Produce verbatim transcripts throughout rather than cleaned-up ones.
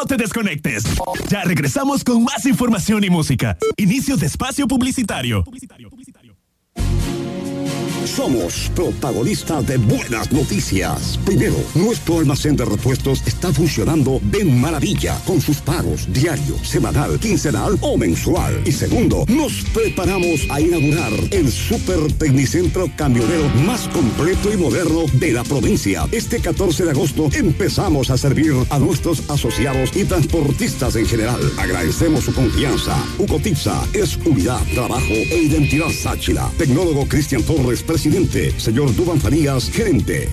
no te desconectes. Ya regresamos con más información y música. Inicio de espacio publicitario. Publicitario, publicitario. Somos protagonistas de buenas noticias. Primero, nuestro almacén de repuestos está funcionando de maravilla con sus pagos diario, semanal, quincenal o mensual. Y segundo, nos preparamos a inaugurar el Super Tecnicentro Camionero más completo y moderno de la provincia. Este catorce de agosto empezamos a servir a nuestros asociados y transportistas en general. Agradecemos su confianza. Ucotipsa es unidad, trabajo e identidad Sáchila. Tecnólogo Cristian Torres, presidente. Señor Duban Farías, gerente.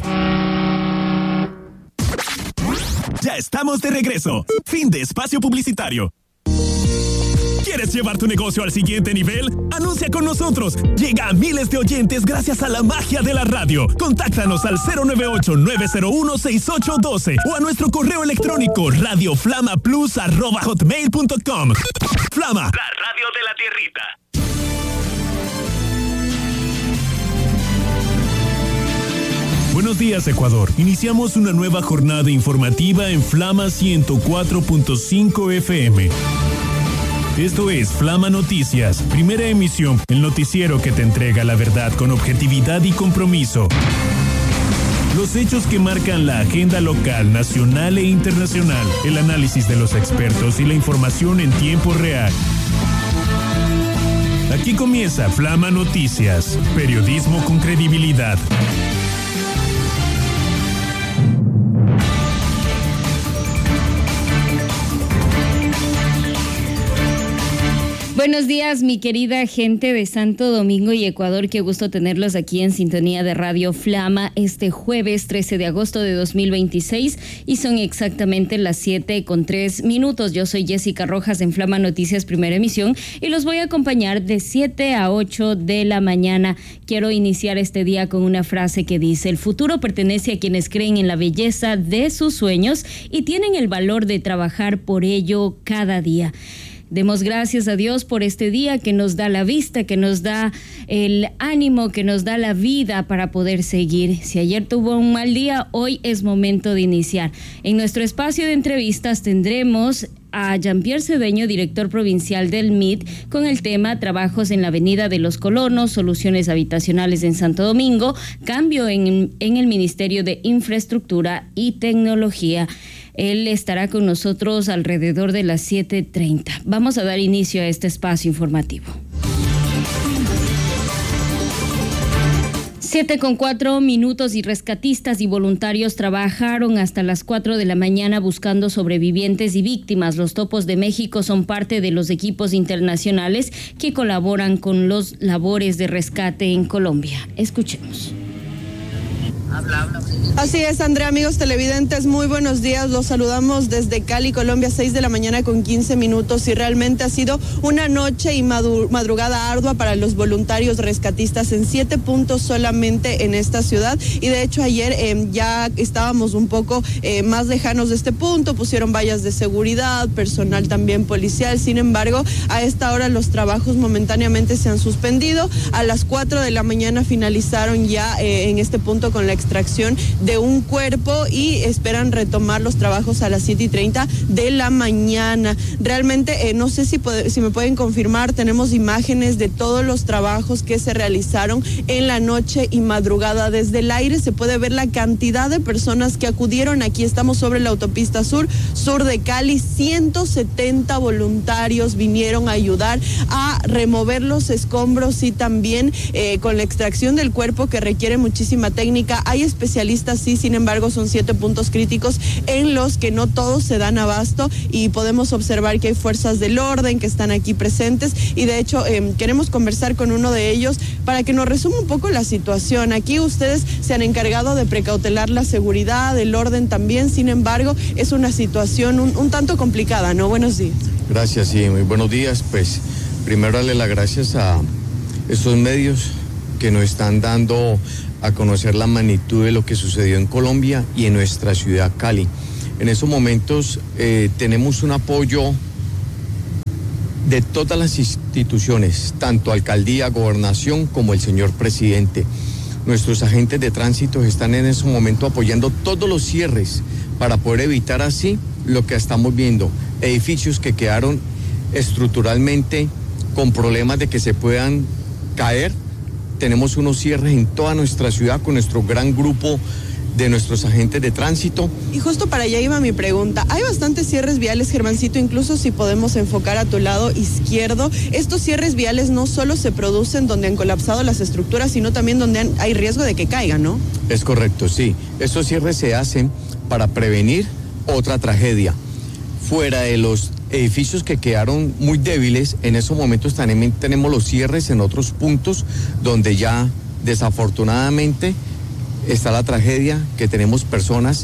Ya estamos de regreso. Fin de espacio publicitario. ¿Quieres llevar tu negocio al siguiente nivel? Anuncia con nosotros. Llega a miles de oyentes gracias a la magia de la radio. Contáctanos al cero nueve ocho, nueve cero uno, seis ocho uno dos o a nuestro correo electrónico radioflamaplus arroba hotmail punto com. Flama, la radio de la tierrita. Buenos días, Ecuador. Iniciamos una nueva jornada informativa en Flama ciento cuatro punto cinco F M. Esto es Flama Noticias, primera emisión, el noticiero que te entrega la verdad con objetividad y compromiso. Los hechos que marcan la agenda local, nacional e internacional, el análisis de los expertos y la información en tiempo real. Aquí comienza Flama Noticias, periodismo con credibilidad. Buenos días, mi querida gente de Santo Domingo y Ecuador. Qué gusto tenerlos aquí en sintonía de Radio Flama este jueves trece de agosto de dos mil veintiséis y son exactamente las siete con tres minutos. Yo soy Jessica Rojas en Flama Noticias Primera Emisión y los voy a acompañar de siete a ocho de la mañana. Quiero iniciar este día con una frase que dice: el futuro pertenece a quienes creen en la belleza de sus sueños y tienen el valor de trabajar por ello cada día. Demos gracias a Dios por este día que nos da la vista, que nos da el ánimo, que nos da la vida para poder seguir. Si ayer tuvo un mal día, hoy es momento de iniciar. En nuestro espacio de entrevistas tendremos a Jean-Pierre Cedeño, director provincial del M I D, con el tema Trabajos en la Avenida de los Colonos, Soluciones Habitacionales en Santo Domingo, Cambio en, en el Ministerio de Infraestructura y Tecnología. Él estará con nosotros alrededor de las siete treinta. Vamos a dar inicio a este espacio informativo. Siete con cuatro minutos y rescatistas y voluntarios trabajaron hasta las cuatro de la mañana buscando sobrevivientes y víctimas. Los Topos de México son parte de los equipos internacionales que colaboran con los labores de rescate en Colombia. Escuchemos. Habla, habla. Así es, Andrea, amigos televidentes, muy buenos días. Los saludamos desde Cali, Colombia, seis de la mañana con quince minutos y realmente ha sido una noche y madrugada ardua para los voluntarios rescatistas en siete puntos solamente en esta ciudad y de hecho ayer eh, ya estábamos un poco eh, más lejanos de este punto, pusieron vallas de seguridad, personal también policial, sin embargo a esta hora los trabajos momentáneamente se han suspendido. A las cuatro de la mañana finalizaron ya eh, en este punto con la extracción de un cuerpo y esperan retomar los trabajos a las siete y treinta de la mañana. Realmente eh, no sé si, puede, si me pueden confirmar, tenemos imágenes de todos los trabajos que se realizaron en la noche y madrugada. Desde el aire se puede ver la cantidad de personas que acudieron. Aquí estamos sobre la autopista sur, sur de Cali. ciento setenta voluntarios vinieron a ayudar a remover los escombros y también eh, con la extracción del cuerpo que requiere muchísima técnica. Hay especialistas, sí, sin embargo, son siete puntos críticos en los que no todos se dan abasto y podemos observar que hay fuerzas del orden que están aquí presentes y de hecho eh, queremos conversar con uno de ellos para que nos resuma un poco la situación. Aquí ustedes se han encargado de precautelar la seguridad, el orden también, sin embargo, es una situación un, un tanto complicada, ¿no? Buenos días. Gracias, sí, muy buenos días. Pues primero darle las gracias a estos medios que nos están dando a conocer la magnitud de lo que sucedió en Colombia y en nuestra ciudad Cali. En estos momentos eh, tenemos un apoyo de todas las instituciones, tanto alcaldía, gobernación como el señor presidente. Nuestros agentes de tránsito están en ese momento apoyando todos los cierres para poder evitar así lo que estamos viendo, edificios que quedaron estructuralmente con problemas de que se puedan caer. Tenemos unos cierres en toda nuestra ciudad con nuestro gran grupo de nuestros agentes de tránsito. Y justo para allá iba mi pregunta. Hay bastantes cierres viales, Germancito, incluso si podemos enfocar a tu lado izquierdo. Estos cierres viales no solo se producen donde han colapsado las estructuras, sino también donde han, hay riesgo de que caigan, ¿no? Es correcto, sí. Estos cierres se hacen para prevenir otra tragedia. Fuera de los edificios que quedaron muy débiles, en esos momentos también tenemos los cierres en otros puntos donde ya desafortunadamente está la tragedia, que tenemos personas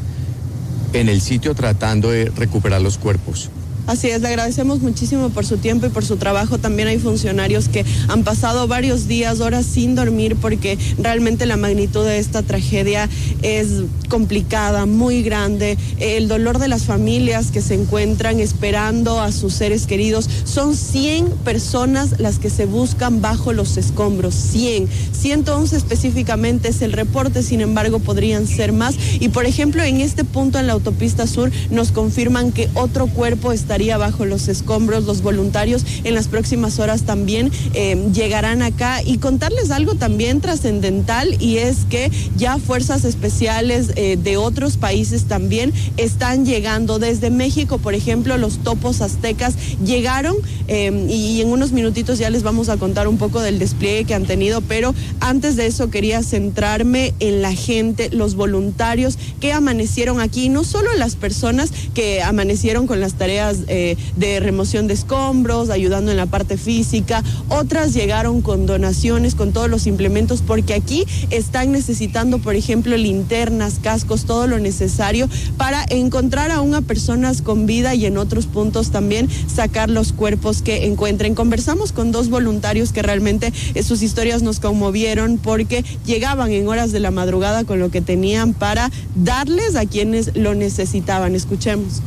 en el sitio tratando de recuperar los cuerpos. Así es, le agradecemos muchísimo por su tiempo y por su trabajo. También hay funcionarios que han pasado varios días, horas sin dormir, porque realmente la magnitud de esta tragedia es complicada, muy grande. El dolor de las familias que se encuentran esperando a sus seres queridos. Son cien personas las que se buscan bajo los escombros, cien. ciento once específicamente es el reporte, sin embargo podrían ser más. Y por ejemplo, en este punto en la autopista sur nos confirman que otro cuerpo está bajo los escombros. Los voluntarios en las próximas horas también eh, llegarán acá, y contarles algo también trascendental, y es que ya fuerzas especiales eh, de otros países también están llegando. Desde México, por ejemplo, los topos aztecas llegaron eh, y en unos minutitos ya les vamos a contar un poco del despliegue que han tenido, pero antes de eso quería centrarme en la gente, los voluntarios que amanecieron aquí, no solo las personas que amanecieron con las tareas Eh, de remoción de escombros, ayudando en la parte física. Otras llegaron con donaciones, con todos los implementos, porque aquí están necesitando, por ejemplo, linternas, cascos, todo lo necesario para encontrar aún a personas con vida, y en otros puntos también sacar los cuerpos que encuentren. Conversamos con dos voluntarios que realmente eh, sus historias nos conmovieron, porque llegaban en horas de la madrugada con lo que tenían para darles a quienes lo necesitaban. Escuchemos.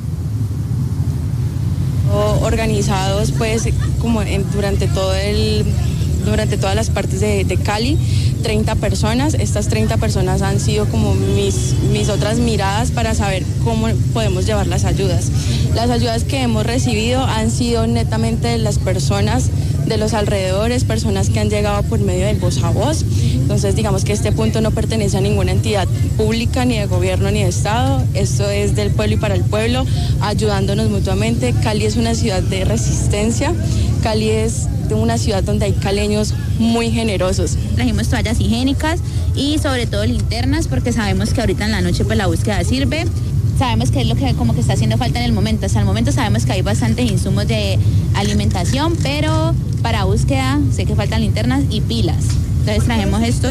Organizados pues como en, durante todo el durante todas las partes de, de Cali, treinta personas. Estas treinta personas han sido como mis, mis otras miradas para saber cómo podemos llevar las ayudas. Las ayudas que hemos recibido han sido netamente de las personas de los alrededores, personas que han llegado por medio del voz a voz. Entonces digamos que este punto no pertenece a ninguna entidad pública, ni de gobierno, ni de Estado. Esto es del pueblo y para el pueblo, ayudándonos mutuamente. Cali es una ciudad de resistencia. Cali es una ciudad donde hay caleños muy generosos. Trajimos toallas higiénicas y sobre todo linternas, porque sabemos que ahorita en la noche pues la búsqueda sirve. Sabemos que es lo que como que está haciendo falta en el momento. Hasta el momento sabemos que hay bastantes insumos de alimentación, pero para búsqueda sé que faltan linternas y pilas. Entonces trajimos estos.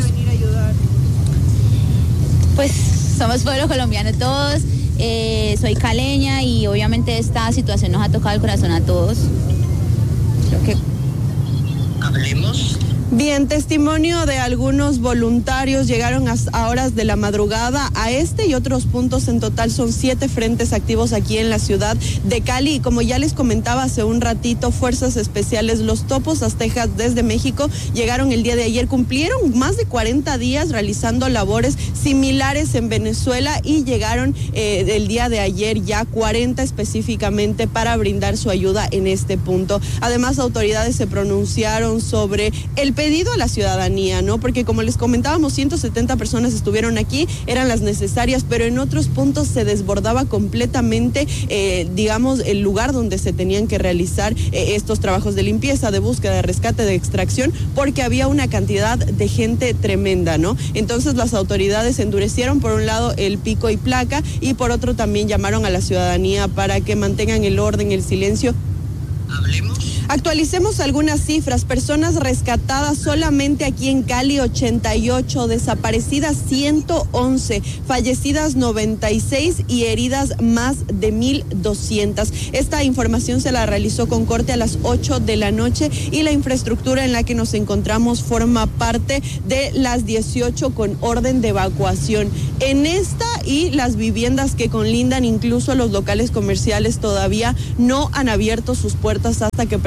Pues somos pueblo colombiano todos, eh, soy caleña y obviamente esta situación nos ha tocado el corazón a todos. Creo que... Hablemos. Bien, testimonio de algunos voluntarios. Llegaron a horas de la madrugada a este y otros puntos. En total son siete frentes activos aquí en la ciudad de Cali. Y como ya les comentaba hace un ratito, fuerzas especiales, los topos aztecas desde México, llegaron el día de ayer. Cumplieron más de cuarenta días realizando labores similares en Venezuela, y llegaron eh, el día de ayer ya cuarenta específicamente para brindar su ayuda en este punto. Además, autoridades se pronunciaron sobre el pedido a la ciudadanía, ¿no? Porque como les comentábamos, ciento setenta personas estuvieron aquí, eran las necesarias, pero en otros puntos se desbordaba completamente, eh, digamos, el lugar donde se tenían que realizar eh, estos trabajos de limpieza, de búsqueda, de rescate, de extracción, porque había una cantidad de gente tremenda, ¿no? Entonces las autoridades endurecieron por un lado el pico y placa, y por otro también llamaron a la ciudadanía para que mantengan el orden, el silencio. Hablemos. Actualicemos algunas cifras. Personas rescatadas solamente aquí en Cali, ochenta y ocho, desaparecidas ciento once, fallecidas noventa y seis y heridas más de mil doscientas. Esta información se la realizó con corte a las ocho de la noche, y la infraestructura en la que nos encontramos forma parte de las dieciocho con orden de evacuación. En esta y las viviendas que conlindan, incluso los locales comerciales, todavía no han abierto sus puertas hasta que personas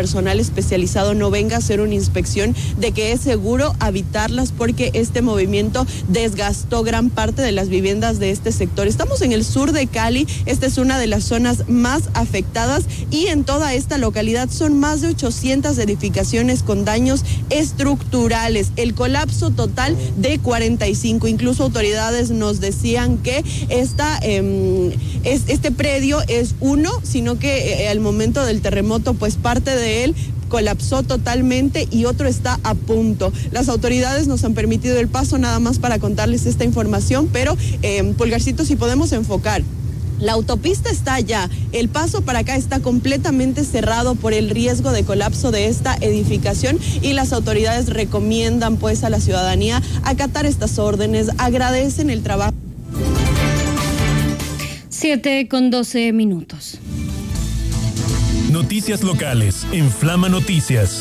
personal especializado no venga a hacer una inspección de que es seguro habitarlas, porque este movimiento desgastó gran parte de las viviendas de este sector. Estamos en el sur de Cali, esta es una de las zonas más afectadas y en toda esta localidad son más de ochocientas edificaciones con daños estructurales. El colapso total de cuarenta y cinco. Incluso autoridades nos decían que esta, eh, es, este predio es uno, sino que eh, al momento del terremoto, pues parte de él colapsó totalmente y otro está a punto. Las autoridades nos han permitido el paso nada más para contarles esta información, pero eh, Pulgarcito, si podemos enfocar. La autopista está allá, el paso para acá está completamente cerrado por el riesgo de colapso de esta edificación y las autoridades recomiendan pues a la ciudadanía acatar estas órdenes, agradecen el trabajo. siete con doce minutos. Noticias locales en Flama Noticias.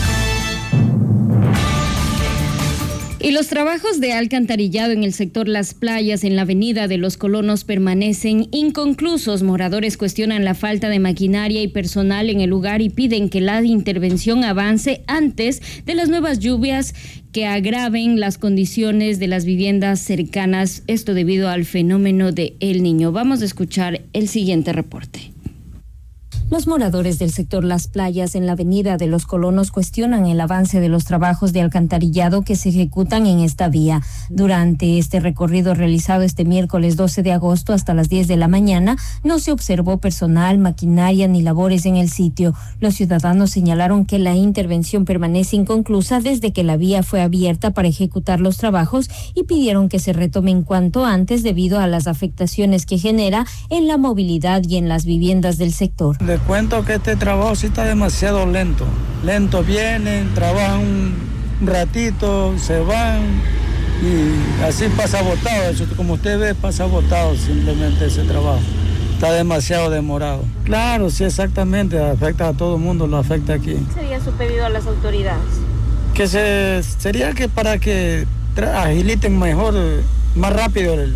Y los trabajos de alcantarillado en el sector Las Playas, en la avenida de los Colonos, permanecen inconclusos. Moradores cuestionan la falta de maquinaria y personal en el lugar y piden que la intervención avance antes de las nuevas lluvias que agraven las condiciones de las viviendas cercanas, esto debido al fenómeno de El Niño. Vamos a escuchar el siguiente reporte. Los moradores del sector Las Playas en la avenida de los Colonos cuestionan el avance de los trabajos de alcantarillado que se ejecutan en esta vía. Durante este recorrido realizado este miércoles doce de agosto hasta las diez de la mañana, no se observó personal, maquinaria ni labores en el sitio. Los ciudadanos señalaron que la intervención permanece inconclusa desde que la vía fue abierta para ejecutar los trabajos y pidieron que se retomen cuanto antes debido a las afectaciones que genera en la movilidad y en las viviendas del sector. Les cuento que este trabajo sí está demasiado lento. Lento, vienen, trabajan un ratito, se van y así pasa botado. Eso, como usted ve, pasa botado simplemente ese trabajo. Está demasiado demorado. Claro, sí, exactamente, afecta a todo el mundo, lo afecta aquí. ¿Qué sería su pedido a las autoridades? Que se, sería que para que agiliten mejor, más rápido el,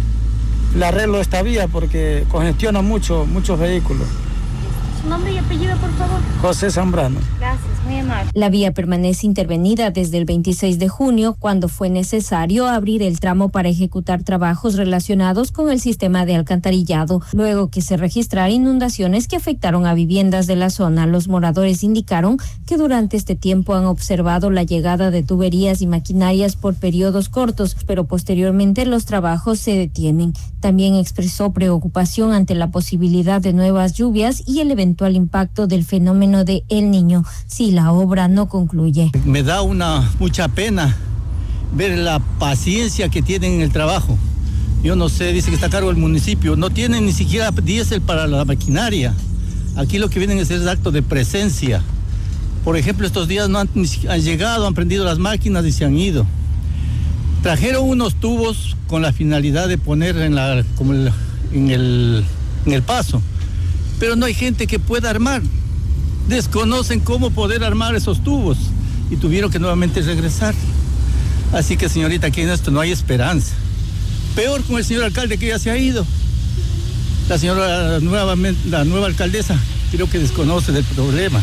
el arreglo de esta vía, porque congestiona mucho, muchos vehículos. ¿Su nombre y apellido, por favor? José Zambrano. Gracias, muy amable. La vía permanece intervenida desde el veintiséis de junio, cuando fue necesario abrir el tramo para ejecutar trabajos relacionados con el sistema de alcantarillado, luego que se registraron inundaciones que afectaron a viviendas de la zona. Los moradores indicaron que durante este tiempo han observado la llegada de tuberías y maquinarias por periodos cortos, pero posteriormente los trabajos se detienen. También expresó preocupación ante la posibilidad de nuevas lluvias y el eventual impacto del fenómeno de El Niño si la obra no concluye. Me da una mucha pena ver la paciencia que tienen en el trabajo. Yo no sé, dice que está a cargo el municipio, no tienen ni siquiera diésel para la maquinaria. Aquí lo que vienen es el acto de presencia. Por ejemplo, estos días no han, han llegado, han prendido las máquinas y se han ido. Trajeron unos tubos con la finalidad de poner en, la, como el, en, el, en el paso, pero no hay gente que pueda armar. Desconocen cómo poder armar esos tubos y tuvieron que nuevamente regresar. Así que, señorita, aquí en esto no hay esperanza. Peor con el señor alcalde, que ya se ha ido. La señora nueva, la nueva alcaldesa creo que desconoce del problema.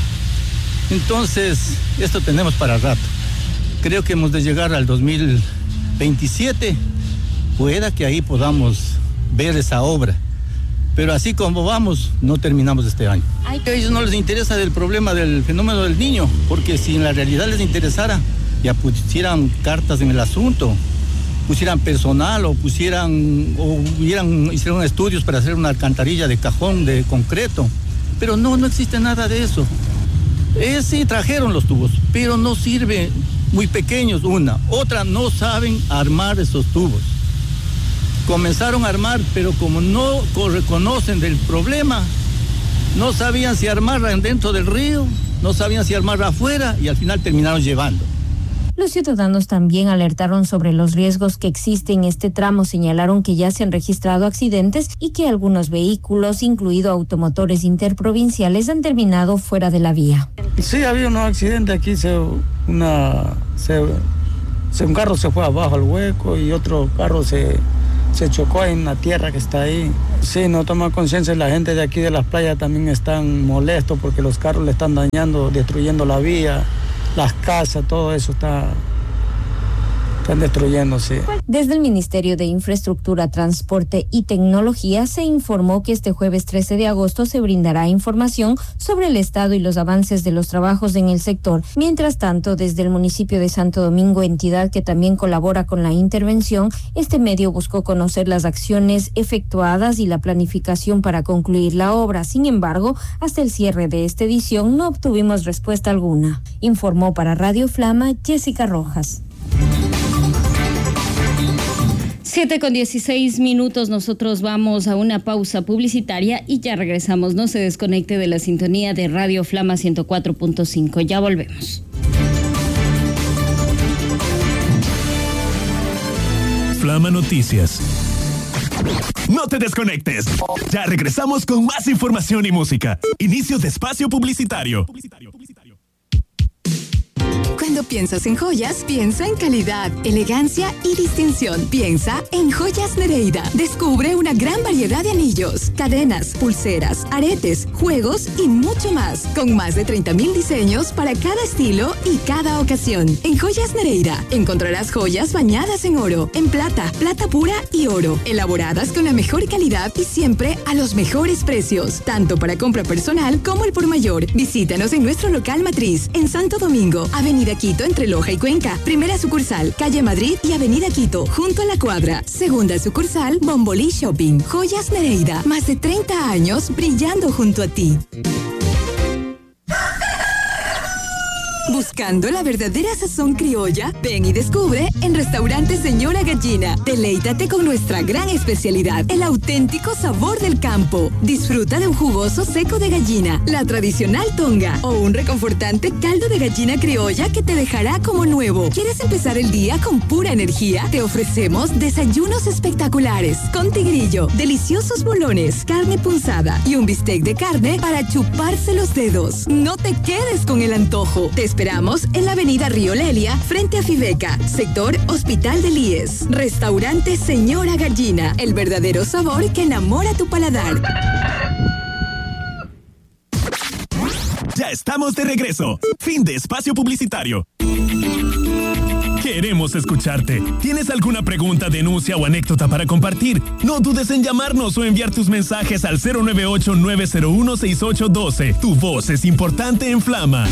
Entonces, esto tenemos para rato. Creo que hemos de llegar al dos mil veintisiete, pueda que ahí podamos ver esa obra. Pero así como vamos, no terminamos este año. A ellos no les interesa el problema del fenómeno del Niño, porque si en la realidad les interesara, ya pusieran cartas en el asunto, pusieran personal o pusieran, o hubieran, hicieron estudios para hacer una alcantarilla de cajón de concreto. Pero no, no existe nada de eso. Eh, sí, trajeron los tubos, pero no sirve, muy pequeños, una. Otra, no saben armar esos tubos. Comenzaron a armar, pero como no reconocen del problema, no sabían si armarla dentro del río, no sabían si armarla afuera y al final terminaron llevando. Los ciudadanos también alertaron sobre los riesgos que existen en este tramo, señalaron que ya se han registrado accidentes y que algunos vehículos, incluidos automotores interprovinciales, han terminado fuera de la vía. Sí, había unos accidentes aquí, se, una, se, se, un carro se fue abajo al hueco y otro carro se, se chocó en la tierra que está ahí. Sí, no toma conciencia, la gente de aquí de las playas también están molestos porque los carros le están dañando, destruyendo la vía, las casas, todo eso está... Están destruyéndose. Desde el Ministerio de Infraestructura, Transporte y Tecnología se informó que este jueves trece de agosto se brindará información sobre el estado y los avances de los trabajos en el sector. Mientras tanto, desde el municipio de Santo Domingo, entidad que también colabora con la intervención, este medio buscó conocer las acciones efectuadas y la planificación para concluir la obra. Sin embargo, hasta el cierre de esta edición no obtuvimos respuesta alguna. Informó para Radio Flama Jessica Rojas. siete con dieciséis minutos, nosotros vamos a una pausa publicitaria y ya regresamos. No se desconecte de la sintonía de Radio Flama ciento cuatro punto cinco. Ya volvemos. Flama Noticias. No te desconectes. Ya regresamos con más información y música. Inicio de espacio publicitario. Cuando piensas en joyas, piensa en calidad, elegancia y distinción. Piensa en Joyas Nereida. Descubre una gran variedad de anillos, cadenas, pulseras, aretes, juegos y mucho más. Con más de treinta mil diseños para cada estilo y cada ocasión. En Joyas Nereida encontrarás joyas bañadas en oro, en plata, plata pura y oro. Elaboradas con la mejor calidad y siempre a los mejores precios. Tanto para compra personal como el por mayor. Visítanos en nuestro local matriz en Santo Domingo, Avenida Quito entre Loja y Cuenca. Primera sucursal, Calle Madrid y Avenida Quito, junto a la cuadra. Segunda sucursal, Bombolí Shopping. Joyas Nereida, más de treinta años brillando junto a ti. Buscando la verdadera sazón criolla, ven y descubre en Restaurante Señora Gallina. Deleítate con nuestra gran especialidad, el auténtico sabor del campo. Disfruta de un jugoso seco de gallina, la tradicional tonga o un reconfortante caldo de gallina criolla que te dejará como nuevo. ¿Quieres empezar el día con pura energía? Te ofrecemos desayunos espectaculares con tigrillo, deliciosos bolones, carne punzada y un bistec de carne para chuparse los dedos. No te quedes con el antojo. Te esperamos en la avenida Río Lelia, frente a Fibeca, sector Hospital del I E S. Restaurante Señora Gallina, el verdadero sabor que enamora tu paladar. Ya estamos de regreso. Fin de espacio publicitario. Queremos escucharte. ¿Tienes alguna pregunta, denuncia o anécdota para compartir? No dudes en llamarnos o enviar tus mensajes al cero nueve ocho nueve cero uno seis ocho uno dos. Tu voz es importante en Flama.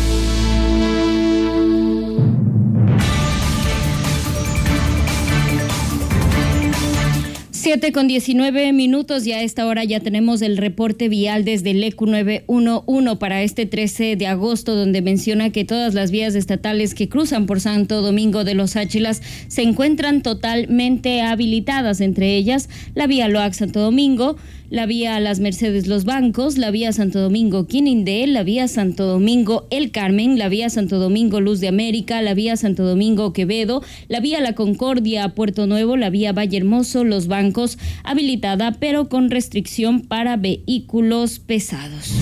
siete con diecinueve minutos y a esta hora ya tenemos el reporte vial desde el E Q nueve uno uno para este trece de agosto, donde menciona que todas las vías estatales que cruzan por Santo Domingo de los Áchilas se encuentran totalmente habilitadas, entre ellas la vía Loac Santo Domingo, la vía Las Mercedes Los Bancos, la vía Santo Domingo Quinindé, la vía Santo Domingo El Carmen, la vía Santo Domingo Luz de América, la vía Santo Domingo Quevedo, la vía La Concordia Puerto Nuevo, la vía Valle Hermoso Los Bancos, habilitada pero con restricción para vehículos pesados.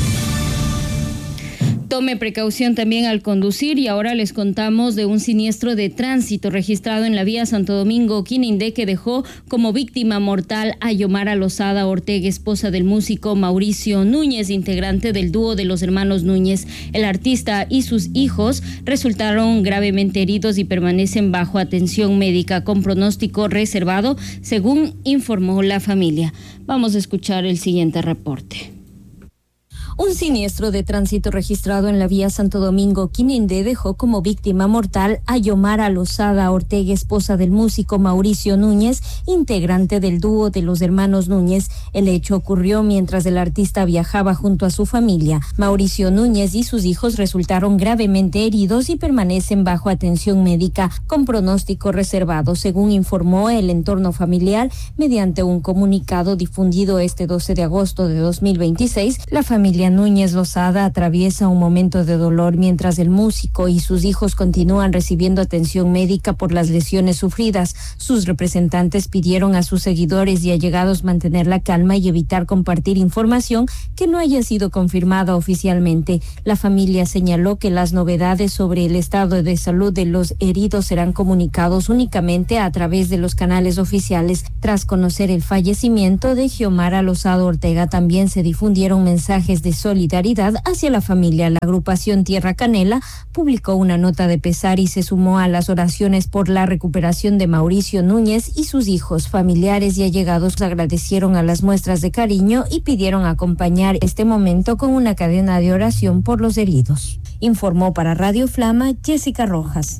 Tome precaución también al conducir y ahora les contamos de un siniestro de tránsito registrado en la vía Santo Domingo Quinindé que dejó como víctima mortal a Yomara Lozada Ortega, esposa del músico Mauricio Núñez, integrante del dúo de los hermanos Núñez. El artista y sus hijos resultaron gravemente heridos y permanecen bajo atención médica con pronóstico reservado, según informó la familia. Vamos a escuchar el siguiente reporte. Un siniestro de tránsito registrado en la vía Santo Domingo Quinindé dejó como víctima mortal a Yomara Lozada Ortega, esposa del músico Mauricio Núñez, integrante del dúo de los hermanos Núñez. El hecho ocurrió mientras el artista viajaba junto a su familia. Mauricio Núñez y sus hijos resultaron gravemente heridos y permanecen bajo atención médica con pronóstico reservado, según informó el entorno familiar mediante un comunicado difundido este doce de agosto de dos mil veintiséis. La familia María Núñez Lozada atraviesa un momento de dolor mientras el músico y sus hijos continúan recibiendo atención médica por las lesiones sufridas. Sus representantes pidieron a sus seguidores y allegados mantener la calma y evitar compartir información que no haya sido confirmada oficialmente. La familia señaló que las novedades sobre el estado de salud de los heridos serán comunicados únicamente a través de los canales oficiales. Tras conocer el fallecimiento de Xiomara Lozada Ortega, también se difundieron mensajes de solidaridad hacia la familia. La agrupación Tierra Canela publicó una nota de pesar y se sumó a las oraciones por la recuperación de Mauricio Núñez y sus hijos. Familiares y allegados agradecieron a las muestras de cariño y pidieron acompañar este momento con una cadena de oración por los heridos. Informó para Radio Flama Jessica Rojas.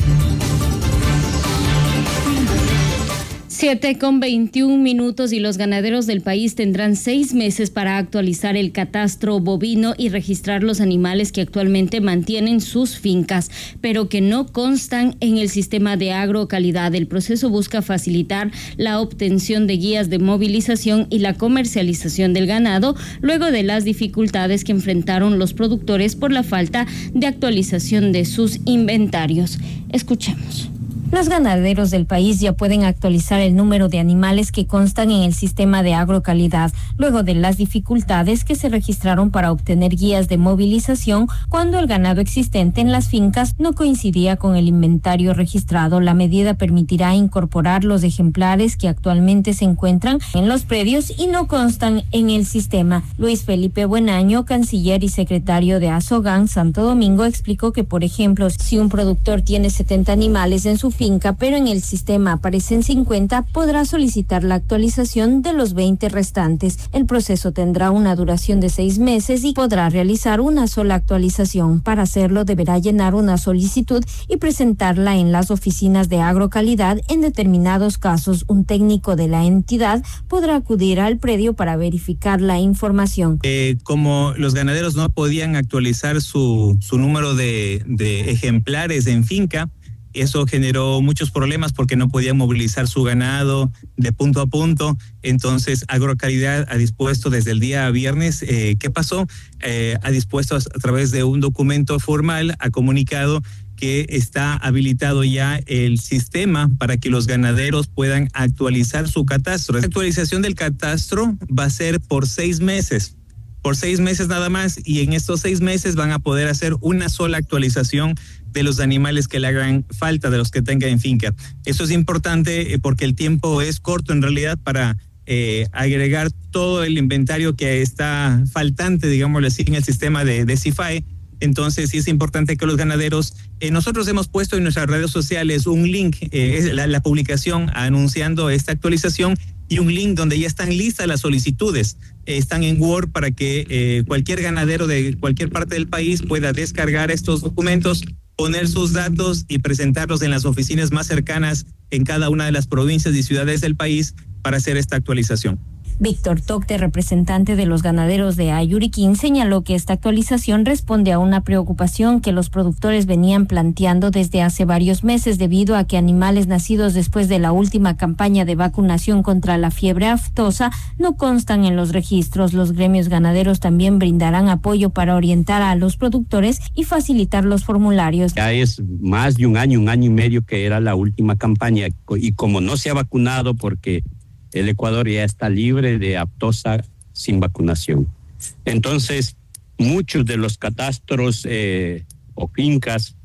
Siete con veintiún minutos y los ganaderos del país tendrán seis meses para actualizar el catastro bovino y registrar los animales que actualmente mantienen sus fincas, pero que no constan en el sistema de agrocalidad. El proceso busca facilitar la obtención de guías de movilización y la comercialización del ganado, luego de las dificultades que enfrentaron los productores por la falta de actualización de sus inventarios. Escuchemos. Los ganaderos del país ya pueden actualizar el número de animales que constan en el sistema de agrocalidad, luego de las dificultades que se registraron para obtener guías de movilización cuando el ganado existente en las fincas no coincidía con el inventario registrado. La medida permitirá incorporar los ejemplares que actualmente se encuentran en los predios y no constan en el sistema. Luis Felipe Buenaño, canciller y secretario de Asogan Santo Domingo, explicó que, por ejemplo, si un productor tiene setenta animales en su finca, pero en el sistema aparecen cincuenta, podrá solicitar la actualización de los veinte restantes. El proceso tendrá una duración de seis meses y podrá realizar una sola actualización. Para hacerlo, deberá llenar una solicitud y presentarla en las oficinas de agrocalidad. En determinados casos, un técnico de la entidad podrá acudir al predio para verificar la información. Eh, como los ganaderos no podían actualizar su, su número de, de ejemplares en finca, eso generó muchos problemas porque no podían movilizar su ganado de punto a punto. Entonces, Agrocalidad ha dispuesto desde el día viernes, eh, ¿qué pasó? Eh, ha dispuesto a, a través de un documento formal, ha comunicado que está habilitado ya el sistema para que los ganaderos puedan actualizar su catastro. La actualización del catastro va a ser por seis meses. Por seis meses nada más, y en estos seis meses van a poder hacer una sola actualización de los animales que le hagan falta, de los que tenga en finca. Eso es importante porque el tiempo es corto en realidad para eh, agregar todo el inventario que está faltante, digámoslo así, en el sistema de, de CIFAE. Entonces sí es importante que los ganaderos, eh, nosotros hemos puesto en nuestras redes sociales un link, eh, la, la publicación anunciando esta actualización, y un link donde ya están listas las solicitudes, eh, están en Word para que eh, cualquier ganadero de cualquier parte del país pueda descargar estos documentos, poner sus datos y presentarlos en las oficinas más cercanas en cada una de las provincias y ciudades del país para hacer esta actualización. Víctor Tocte, representante de los ganaderos de Ayuriquín, señaló que esta actualización responde a una preocupación que los productores venían planteando desde hace varios meses debido a que animales nacidos después de la última campaña de vacunación contra la fiebre aftosa no constan en los registros. Los gremios ganaderos también brindarán apoyo para orientar a los productores y facilitar los formularios. Ya es más de un año, un año y medio que era la última campaña, y como no se ha vacunado porque el Ecuador ya está libre de aftosa sin vacunación. Entonces, muchos de los catastros eh, o fincas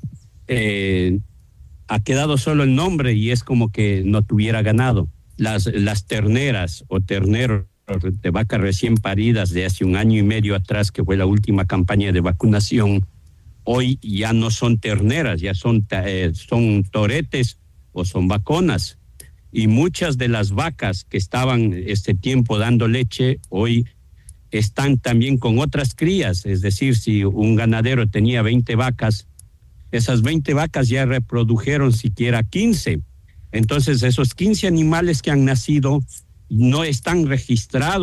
eh, ha quedado solo el nombre y es como que no tuviera ganado. Las, las terneras o terneros de vacas recién paridas de hace un año y medio atrás, que fue la última campaña de vacunación, hoy ya no son terneras, ya son, eh, son toretes o son vaconas. Y muchas de las vacas que estaban este tiempo dando leche, hoy están también con otras crías. Es decir, si un ganadero tenía veinte vacas, esas veinte vacas ya reprodujeron siquiera quince. Entonces, esos quince animales que han nacido no están registrados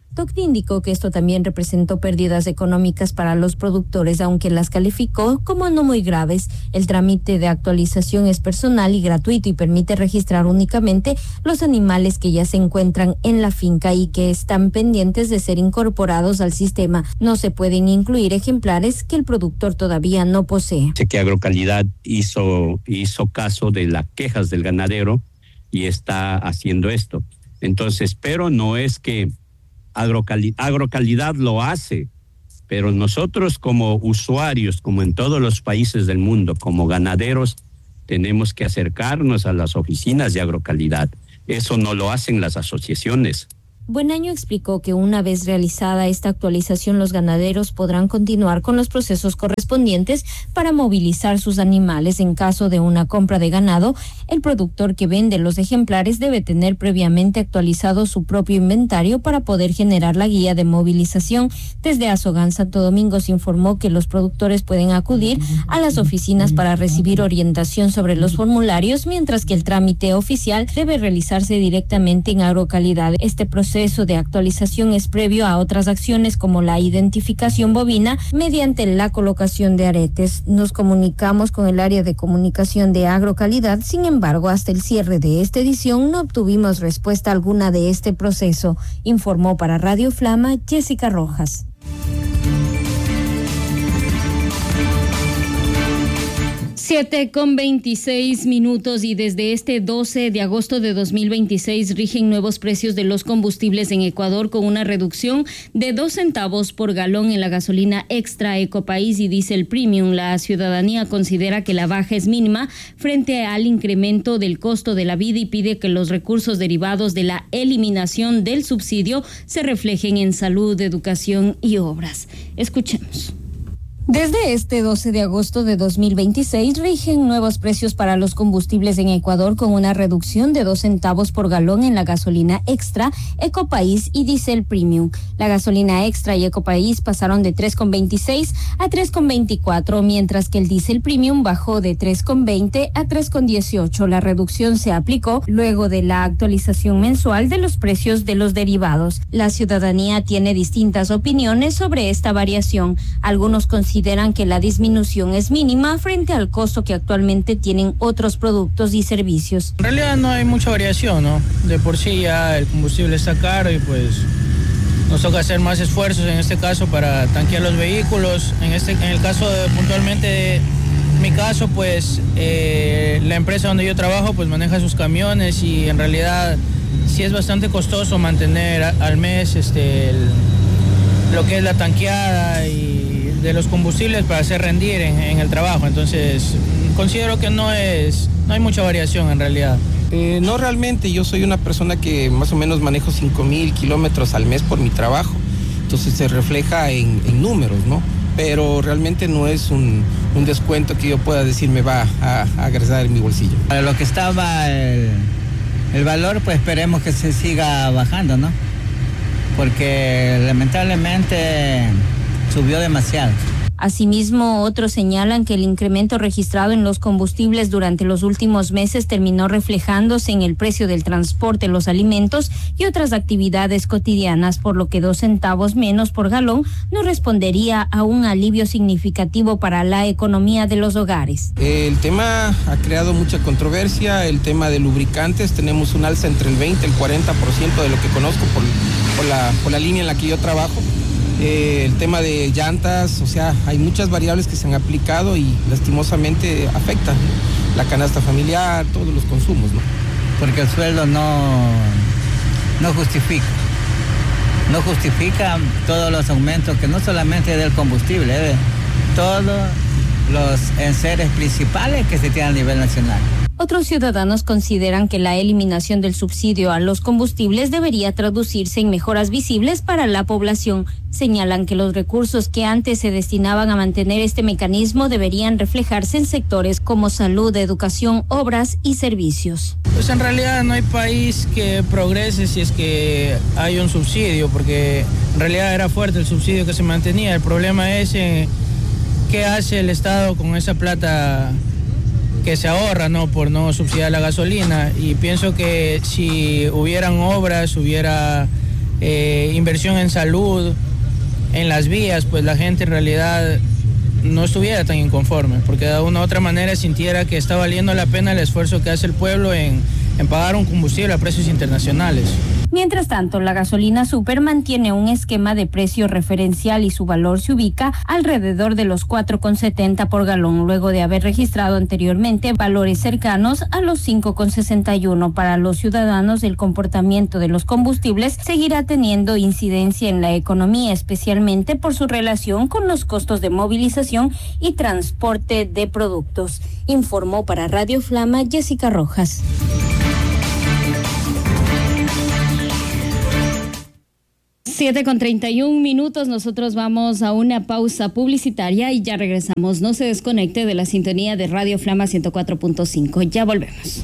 Tocni indicó que esto también representó pérdidas económicas para los productores, aunque las calificó como no muy graves. El trámite de actualización es personal y gratuito y permite registrar únicamente los animales que ya se encuentran en la finca y que están pendientes de ser incorporados al sistema. No se pueden incluir ejemplares que el productor todavía no posee. Sé que Agrocalidad hizo, hizo caso de las quejas del ganadero y está haciendo esto. Entonces, pero no es que Agrocalidad, Agrocalidad lo hace, pero nosotros como usuarios, como en todos los países del mundo, como ganaderos, tenemos que acercarnos a las oficinas de Agrocalidad. Eso no lo hacen las asociaciones. Buenaño explicó que una vez realizada esta actualización, los ganaderos podrán continuar con los procesos correspondientes para movilizar sus animales. En caso de una compra de ganado, el productor que vende los ejemplares debe tener previamente actualizado su propio inventario para poder generar la guía de movilización. Desde Azogán, Santo Domingo, se informó que los productores pueden acudir a las oficinas para recibir orientación sobre los formularios, mientras que el trámite oficial debe realizarse directamente en Agrocalidad. Este proceso de actualización es previo a otras acciones como la identificación bovina mediante la colocación de aretes. Nos comunicamos con el área de comunicación de Agrocalidad, sin embargo, hasta el cierre de esta edición no obtuvimos respuesta alguna de este proceso, informó para Radio Flama Jessica Rojas. Siete con veintiséis minutos y desde este doce de agosto de dos mil veintiséis rigen nuevos precios de los combustibles en Ecuador con una reducción de dos centavos por galón en la gasolina extra Ecopaís y diésel premium. La ciudadanía considera que la baja es mínima frente al incremento del costo de la vida y pide que los recursos derivados de la eliminación del subsidio se reflejen en salud, educación y obras. Escuchemos. Desde este doce de agosto de dos mil veintiséis rigen nuevos precios para los combustibles en Ecuador con una reducción de dos centavos por galón en la gasolina extra, Ecopaís y diésel premium. La gasolina extra y Ecopaís pasaron de tres con veintiséis a tres con veinticuatro, mientras que el diésel premium bajó de tres con veinte a tres con dieciocho. La reducción se aplicó luego de la actualización mensual de los precios de los derivados. La ciudadanía tiene distintas opiniones sobre esta variación. Algunos consideran Consideran que la disminución es mínima frente al costo que actualmente tienen otros productos y servicios. En realidad no hay mucha variación, ¿no? De por sí ya el combustible está caro y pues nos toca hacer más esfuerzos en este caso para tanquear los vehículos. En este, en el caso de, puntualmente de mi caso, pues eh, la empresa donde yo trabajo pues maneja sus camiones y en realidad sí es bastante costoso mantener a, al mes este el, lo que es la tanqueada y de los combustibles para hacer rendir en, en el trabajo. Entonces considero que no es no hay mucha variación en realidad. Eh, no realmente, yo soy una persona que más o menos manejo cinco mil kilómetros al mes por mi trabajo, entonces se refleja en, en números, ¿no? Pero realmente no es un, un descuento que yo pueda decir me va a, a agresar en mi bolsillo. Para lo que estaba el, el valor, pues esperemos que se siga bajando, ¿no? Porque lamentablemente subió demasiado. Asimismo, otros señalan que el incremento registrado en los combustibles durante los últimos meses terminó reflejándose en el precio del transporte, los alimentos y otras actividades cotidianas, por lo que dos centavos menos por galón no respondería a un alivio significativo para la economía de los hogares. El tema ha creado mucha controversia, el tema de lubricantes, tenemos un alza entre el veinte y el cuarenta por ciento de lo que conozco por, por, la, por la línea en la que yo trabajo. Eh, el tema de llantas, o sea, hay muchas variables que se han aplicado y lastimosamente afectan la canasta familiar, todos los consumos, ¿no? Porque el sueldo no, no justifica, no justifica todos los aumentos, que no solamente del combustible, de todos los enseres principales que se tienen a nivel nacional. Otros ciudadanos consideran que la eliminación del subsidio a los combustibles debería traducirse en mejoras visibles para la población. Señalan que los recursos que antes se destinaban a mantener este mecanismo deberían reflejarse en sectores como salud, educación, obras y servicios. Pues en realidad no hay país que progrese si es que hay un subsidio, porque en realidad era fuerte el subsidio que se mantenía. El problema es eh, qué hace el Estado con esa plata que se ahorra, ¿no?, por no subsidiar la gasolina. Y pienso que si hubieran obras, hubiera eh, inversión en salud, en las vías, pues la gente en realidad no estuviera tan inconforme, porque de una u otra manera sintiera que está valiendo la pena el esfuerzo que hace el pueblo en, en pagar un combustible a precios internacionales. Mientras tanto, la gasolina super mantiene un esquema de precio referencial y su valor se ubica alrededor de los cuatro con setenta por galón, luego de haber registrado anteriormente valores cercanos a los cinco con sesenta y uno. Para los ciudadanos, el comportamiento de los combustibles seguirá teniendo incidencia en la economía, especialmente por su relación con los costos de movilización y transporte de productos. Informó para Radio Flama Jessica Rojas. siete con treinta y un minutos, nosotros vamos a una pausa publicitaria y ya regresamos. No se desconecte de la sintonía de Radio Flama ciento cuatro punto cinco. Ya volvemos.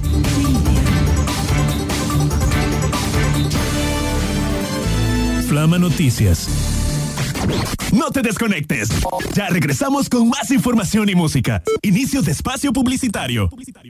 Flama Noticias. No te desconectes. Ya regresamos con más información y música. Inicio de espacio publicitario.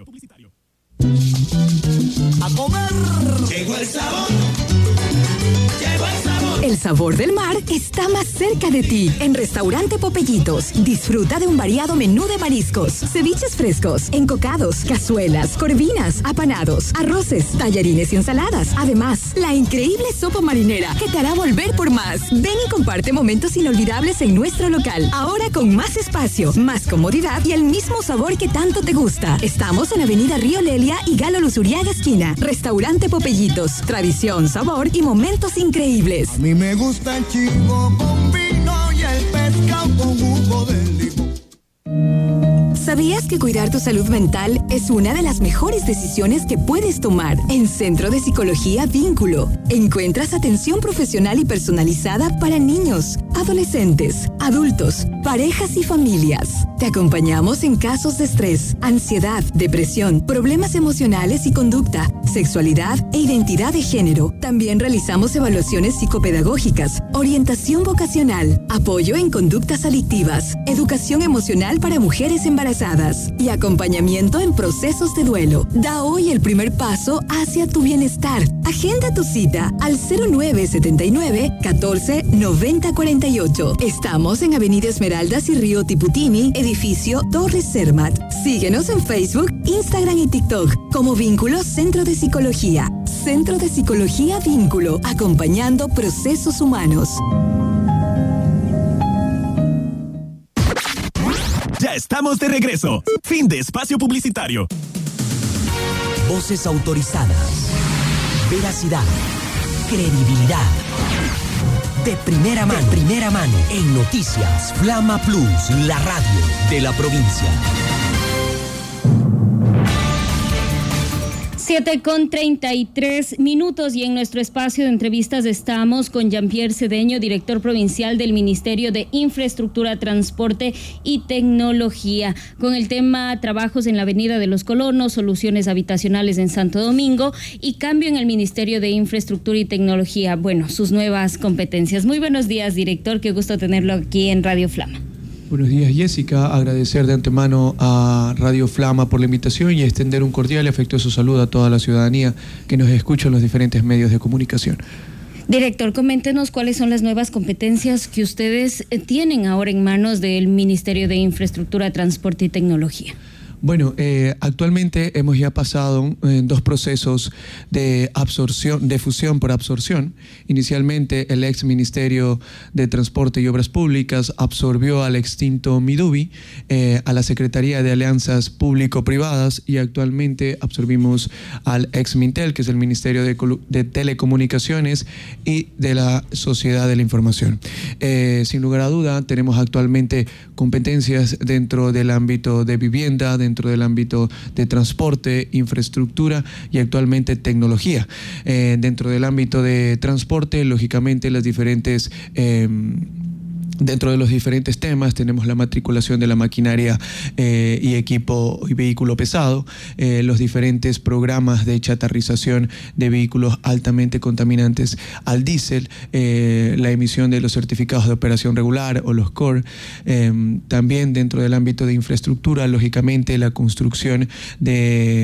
A comer. Llegó el sabor. Llegó el sabor. El sabor del mar está más cerca de ti. En Restaurante Popellitos, disfruta de un variado menú de mariscos, ceviches frescos, encocados, cazuelas, corvinas, apanados, arroces, tallarines y ensaladas. Además, la increíble sopa marinera que te hará volver por más. Ven y comparte momentos inolvidables en nuestro local. Ahora con más espacio, más comodidad y el mismo sabor que tanto te gusta. Estamos en Avenida Río Lelia y Galo Luzuriaga esquina. Restaurante Popellitos, tradición, sabor y momentos increíbles. A mí me gusta el chico con vino y el pescado con jugo de limón. ¿Sabías que cuidar tu salud mental es una de las mejores decisiones que puedes tomar? En Centro de Psicología Vínculo encuentras atención profesional y personalizada para niños, adolescentes, adultos, parejas y familias. Te acompañamos en casos de estrés, ansiedad, depresión, problemas emocionales y conducta, sexualidad e identidad de género. También realizamos evaluaciones psicopedagógicas, orientación vocacional, apoyo en conductas adictivas, educación emocional para mujeres embarazadas y acompañamiento en procesos de duelo. Da hoy el primer paso hacia tu bienestar. Agenda tu cita al cero nueve siete nueve, catorce, noventa cuarenta y ocho. Estamos en Avenida Esmeraldas y Río Tiputini, edificio Torres Cermat. Síguenos en Facebook, Instagram y TikTok como Vínculo Centro de Psicología. Centro de Psicología Vínculo, acompañando procesos humanos. Ya estamos de regreso. Fin de espacio publicitario. Voces autorizadas. Veracidad. Credibilidad. De primera mano. De primera mano. En Noticias Flama Plus, la radio de la provincia. siete con treinta y tres minutos y en nuestro espacio de entrevistas estamos con Jean-Pierre Cedeño, director provincial del Ministerio de Infraestructura, Transporte y Tecnología, con el tema trabajos en la Avenida de los Colonos, soluciones habitacionales en Santo Domingo y cambio en el Ministerio de Infraestructura y Tecnología, bueno, sus nuevas competencias. Muy buenos días, director, qué gusto tenerlo aquí en Radio Flama. Buenos días, Jessica. Agradecer de antemano a Radio Flama por la invitación y extender un cordial y afectuoso saludo a toda la ciudadanía que nos escucha en los diferentes medios de comunicación. Director, coméntenos cuáles son las nuevas competencias que ustedes tienen ahora en manos del Ministerio de Infraestructura, Transporte y Tecnología. Bueno, eh, actualmente hemos ya pasado eh, dos procesos de absorción, de fusión por absorción. Inicialmente, el ex Ministerio de Transporte y Obras Públicas absorbió al extinto Midubi, eh, a la Secretaría de Alianzas Público-Privadas, y actualmente absorbimos al ex Mintel, que es el Ministerio de, de Telecomunicaciones y de la Sociedad de la Información. Eh, sin lugar a duda, tenemos actualmente competencias dentro del ámbito de vivienda, dentro del ámbito de transporte, infraestructura y actualmente tecnología. Eh, dentro del ámbito de transporte, lógicamente las diferentes... Eh, Dentro de los diferentes temas tenemos la matriculación de la maquinaria eh, y equipo y vehículo pesado, eh, los diferentes programas de chatarrización de vehículos altamente contaminantes al diésel, eh, la emisión de los certificados de operación regular o los C O R. Eh, también dentro del ámbito de infraestructura, lógicamente la construcción de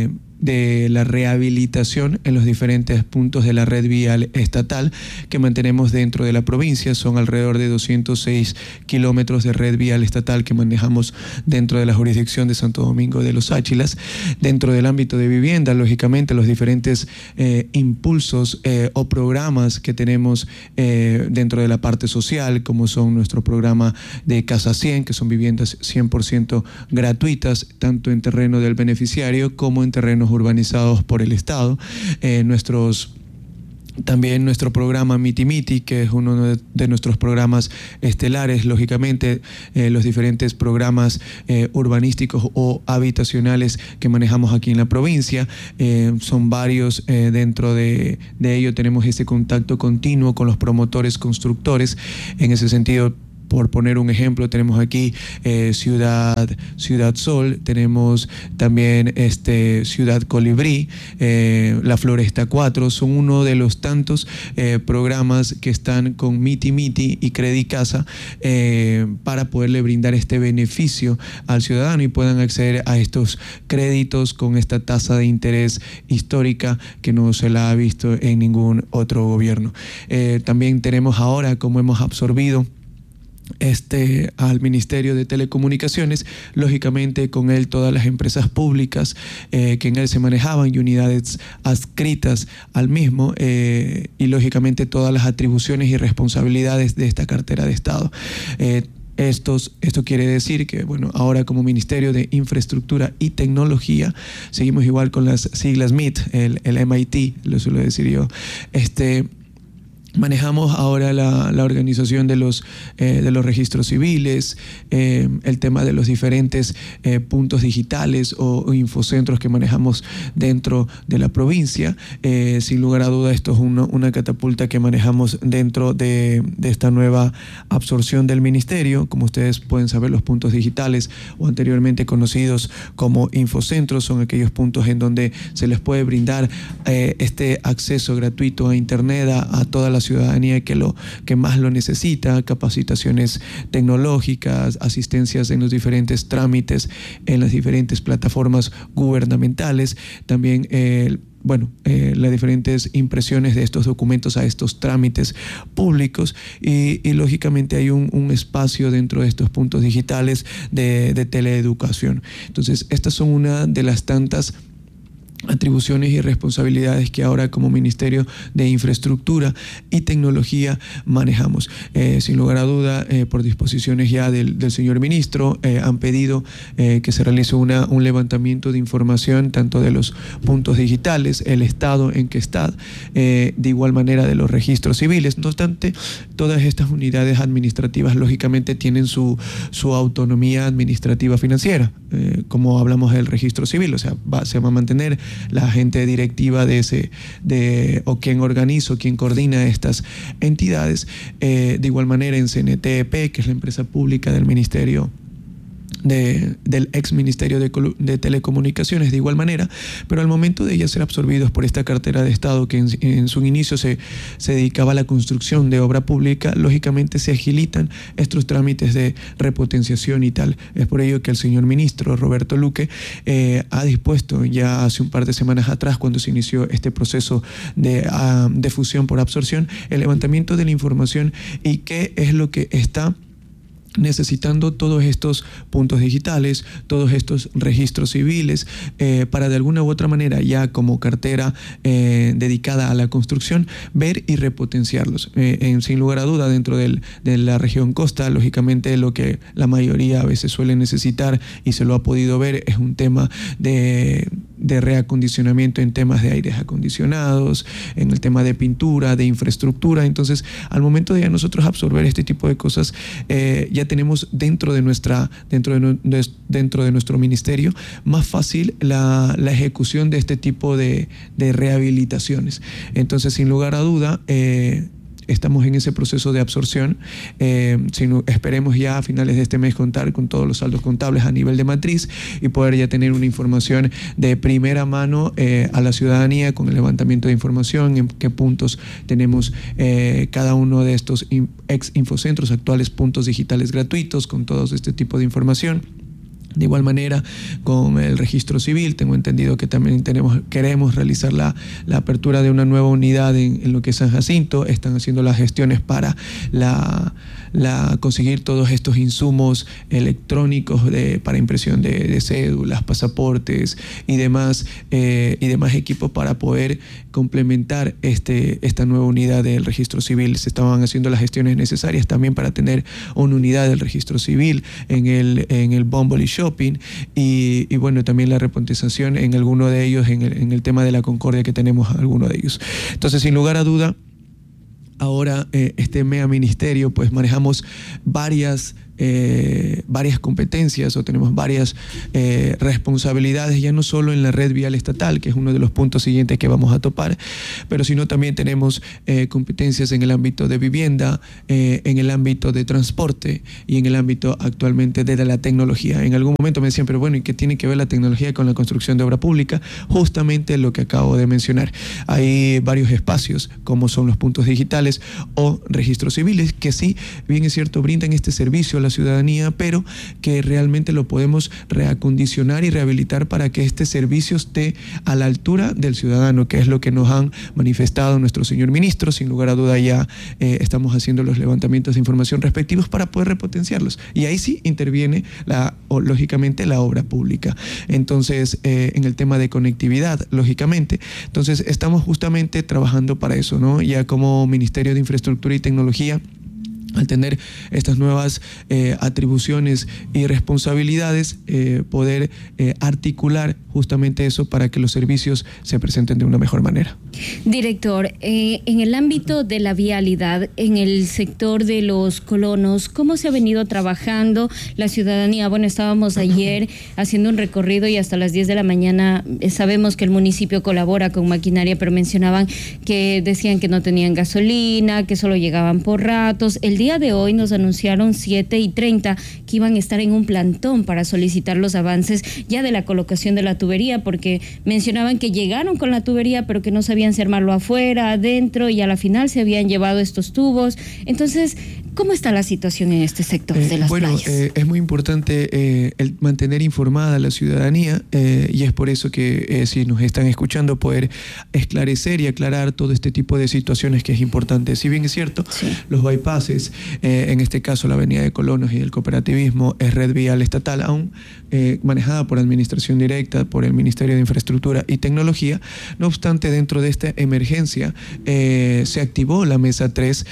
de la rehabilitación en los diferentes puntos de la red vial estatal que mantenemos dentro de la provincia. Son alrededor de doscientos seis kilómetros de red vial estatal que manejamos dentro de la jurisdicción de Santo Domingo de los Áchilas. Dentro del ámbito de vivienda, lógicamente, los diferentes eh, impulsos eh, o programas que tenemos eh, dentro de la parte social, como son nuestro programa de Casa cien, que son viviendas cien por ciento gratuitas, tanto en terreno del beneficiario como en terrenos urbanizados por el Estado. Eh, nuestros También nuestro programa Miti Miti, que es uno de, de nuestros programas estelares, lógicamente, eh, los diferentes programas eh, urbanísticos o habitacionales que manejamos aquí en la provincia. Eh, son varios, eh, dentro de, de ello tenemos este contacto continuo con los promotores constructores. En ese sentido, por poner un ejemplo, tenemos aquí eh, Ciudad, Ciudad Sol, tenemos también este, Ciudad Colibrí, eh, La Floresta cuatro, son uno de los tantos eh, programas que están con Miti Miti y Credicasa eh, para poderle brindar este beneficio al ciudadano y puedan acceder a estos créditos con esta tasa de interés histórica que no se la ha visto en ningún otro gobierno. Eh, también tenemos ahora, como hemos absorbido Este, al Ministerio de Telecomunicaciones, lógicamente con él todas las empresas públicas eh, que en él se manejaban y unidades adscritas al mismo eh, y lógicamente todas las atribuciones y responsabilidades de esta cartera de Estado. Eh, Estos, esto quiere decir que, bueno, ahora como Ministerio de Infraestructura y Tecnología, seguimos igual con las siglas M I T, el, el M I T, lo suelo decir yo, este... Manejamos ahora la, la organización de los, eh, de los registros civiles, eh, el tema de los diferentes eh, puntos digitales o, o infocentros que manejamos dentro de la provincia. Eh, sin lugar a duda, esto es una, una catapulta que manejamos dentro de, de esta nueva absorción del ministerio. Como ustedes pueden saber, los puntos digitales o anteriormente conocidos como infocentros son aquellos puntos en donde se les puede brindar eh, este acceso gratuito a Internet a, a toda la ciudadanía que lo que más lo necesita, capacitaciones tecnológicas, asistencias en los diferentes trámites, en las diferentes plataformas gubernamentales, también eh, bueno, eh, las diferentes impresiones de estos documentos a estos trámites públicos y, y lógicamente hay un, un espacio dentro de estos puntos digitales de, de teleeducación. Entonces, estas son una de las tantas atribuciones y responsabilidades que ahora como Ministerio de Infraestructura y Tecnología manejamos. Eh, sin lugar a duda, eh, por disposiciones ya del, del señor ministro, eh, han pedido eh, que se realice una, un levantamiento de información tanto de los puntos digitales, el estado en que está, eh, de igual manera de los registros civiles. No obstante, todas estas unidades administrativas lógicamente tienen su, su autonomía administrativa financiera, eh, como hablamos del registro civil, o sea, va, se va a mantener la gente directiva de ese, de, o quien organiza o quien coordina estas entidades. Eh, de igual manera en C N T E P, que es la empresa pública del Ministerio De, del ex Ministerio de, de Telecomunicaciones, de igual manera, pero al momento de ya ser absorbidos por esta cartera de Estado que en, en su inicio se, se dedicaba a la construcción de obra pública, lógicamente se agilitan estos trámites de repotenciación y tal. Es por ello que el señor ministro Roberto Luque eh, ha dispuesto ya hace un par de semanas atrás, cuando se inició este proceso de, uh, de fusión por absorción, el levantamiento de la información y qué es lo que está necesitando todos estos puntos digitales, todos estos registros civiles, eh, para de alguna u otra manera, ya como cartera eh, dedicada a la construcción, ver y repotenciarlos. Eh, en, sin lugar a duda, dentro del, de la región costa, lógicamente lo que la mayoría a veces suele necesitar, y se lo ha podido ver, es un tema de, de reacondicionamiento en temas de aires acondicionados, en el tema de pintura, de infraestructura. Entonces, al momento de ya nosotros absorber este tipo de cosas, eh, ya tenemos dentro de nuestra dentro de, de, dentro de nuestro ministerio más fácil la, la ejecución de este tipo de, de rehabilitaciones. Entonces, sin lugar a duda, eh, estamos en ese proceso de absorción. Eh, sino, esperemos ya a finales de este mes contar con todos los saldos contables a nivel de matriz y poder ya tener una información de primera mano eh, a la ciudadanía, con el levantamiento de información, en qué puntos tenemos eh, cada uno de estos ex infocentros, actuales puntos digitales gratuitos, con todo este tipo de información. De igual manera, con el registro civil, tengo entendido que también tenemos, queremos realizar la, la apertura de una nueva unidad en, en lo que es San Jacinto. Están haciendo las gestiones para la, la, conseguir todos estos insumos electrónicos de, para impresión de, de cédulas, pasaportes y demás, eh, y demás equipos para poder complementar este, esta nueva unidad del registro civil. Se estaban haciendo las gestiones necesarias también para tener una unidad del registro civil en el, en el Bumble Shopping y, y bueno, también la repontización en alguno de ellos, en el, en el tema de la Concordia que tenemos alguno de ellos. Entonces, sin lugar a duda, ahora eh, este M E A Ministerio, pues manejamos varias Eh, varias competencias o tenemos varias eh, responsabilidades, ya no solo en la red vial estatal, que es uno de los puntos siguientes que vamos a topar, pero sino también tenemos eh, competencias en el ámbito de vivienda, eh, en el ámbito de transporte y en el ámbito actualmente de la tecnología. En algún momento me decían, pero bueno, ¿y qué tiene que ver la tecnología con la construcción de obra pública? Justamente lo que acabo de mencionar. Hay varios espacios, como son los puntos digitales o registros civiles, que sí, bien es cierto, brindan este servicio a la ciudadanía, pero que realmente lo podemos reacondicionar y rehabilitar para que este servicio esté a la altura del ciudadano, que es lo que nos han manifestado nuestro señor ministro. Sin lugar a duda ya eh, estamos haciendo los levantamientos de información respectivos para poder repotenciarlos. Y ahí sí interviene, la, o, lógicamente, la obra pública. Entonces, eh, en el tema de conectividad, lógicamente. Entonces, estamos justamente trabajando para eso, ¿no? Ya como Ministerio de Infraestructura y Tecnología, al tener estas nuevas eh, atribuciones y responsabilidades, eh, poder eh, articular justamente eso para que los servicios se presenten de una mejor manera. Director, eh, en el ámbito de la vialidad, en el sector de los colonos, ¿cómo se ha venido trabajando la ciudadanía? Bueno, estábamos ayer haciendo un recorrido y hasta las diez de la mañana eh, sabemos que el municipio colabora con maquinaria, pero mencionaban que decían que no tenían gasolina, que solo llegaban por ratos. El día de hoy nos anunciaron siete y treinta que iban a estar en un plantón para solicitar los avances ya de la colocación de la tubería, porque mencionaban que llegaron con la tubería pero que no sabían si armarlo afuera, adentro, y a la final se habían llevado estos tubos. Entonces, ¿cómo está la situación en este sector eh, de las bueno, playas? Bueno, eh, es muy importante eh, el mantener informada a la ciudadanía eh, y es por eso que eh, si nos están escuchando, poder esclarecer y aclarar todo este tipo de situaciones que es importante. Si bien es cierto, sí, los bypasses, eh, en este caso la Avenida de Colonos y el cooperativismo, es red vial estatal, aún eh, manejada por administración directa, por el Ministerio de Infraestructura y Tecnología. No obstante, dentro de esta emergencia eh, se activó la mesa tres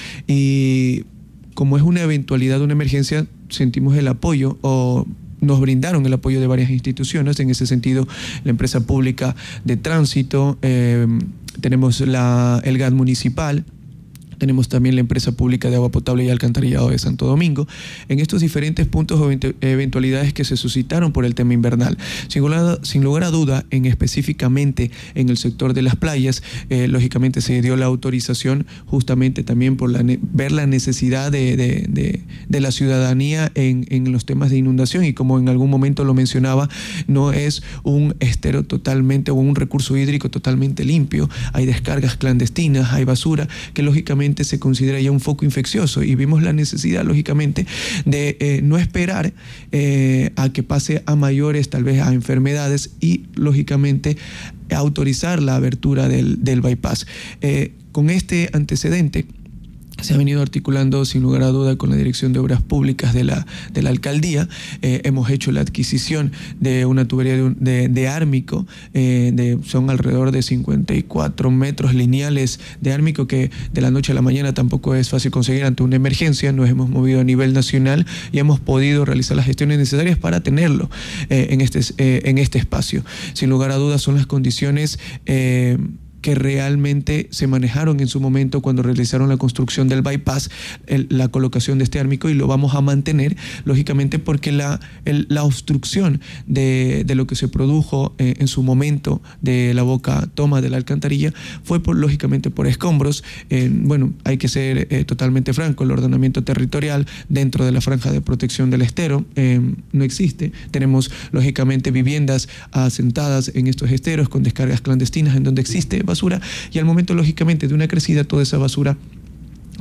y como es una eventualidad, una emergencia, sentimos el apoyo o nos brindaron el apoyo de varias instituciones. En ese sentido, la empresa pública de tránsito, eh, tenemos la, el G A T municipal, tenemos también la empresa pública de agua potable y alcantarillado de Santo Domingo, en estos diferentes puntos o eventualidades que se suscitaron por el tema invernal. Sin lugar, sin lugar a duda, en específicamente en el sector de las playas, eh, lógicamente se dio la autorización justamente también por la, ver la necesidad de, de, de, de la ciudadanía en, en los temas de inundación, y como en algún momento lo mencionaba, no es un estero totalmente o un recurso hídrico totalmente limpio. Hay descargas clandestinas, hay basura que lógicamente se considera ya un foco infeccioso, y vimos la necesidad lógicamente de eh, no esperar eh, a que pase a mayores, tal vez a enfermedades, y lógicamente autorizar la abertura del, del bypass. Eh, con este antecedente se ha venido articulando sin lugar a duda con la Dirección de Obras Públicas de la, de la Alcaldía. Eh, hemos hecho la adquisición de una tubería de, de, de ármico, eh, de, son alrededor de cincuenta y cuatro metros lineales de ármico, que de la noche a la mañana tampoco es fácil conseguir ante una emergencia. Nos hemos movido a nivel nacional y hemos podido realizar las gestiones necesarias para tenerlo eh, en, este, eh, en este espacio. Sin lugar a dudas son las condiciones eh, que realmente se manejaron en su momento cuando realizaron la construcción del bypass, el, la colocación de este ármico, y lo vamos a mantener, lógicamente, porque la, el, la obstrucción de, de lo que se produjo eh, en su momento de la boca toma de la alcantarilla fue, por, lógicamente, por escombros. Eh, bueno, hay que ser eh, totalmente franco, el ordenamiento territorial dentro de la franja de protección del estero eh, no existe. Tenemos, lógicamente, viviendas asentadas en estos esteros con descargas clandestinas en donde existe basura, y al momento, lógicamente, de una crecida, toda esa basura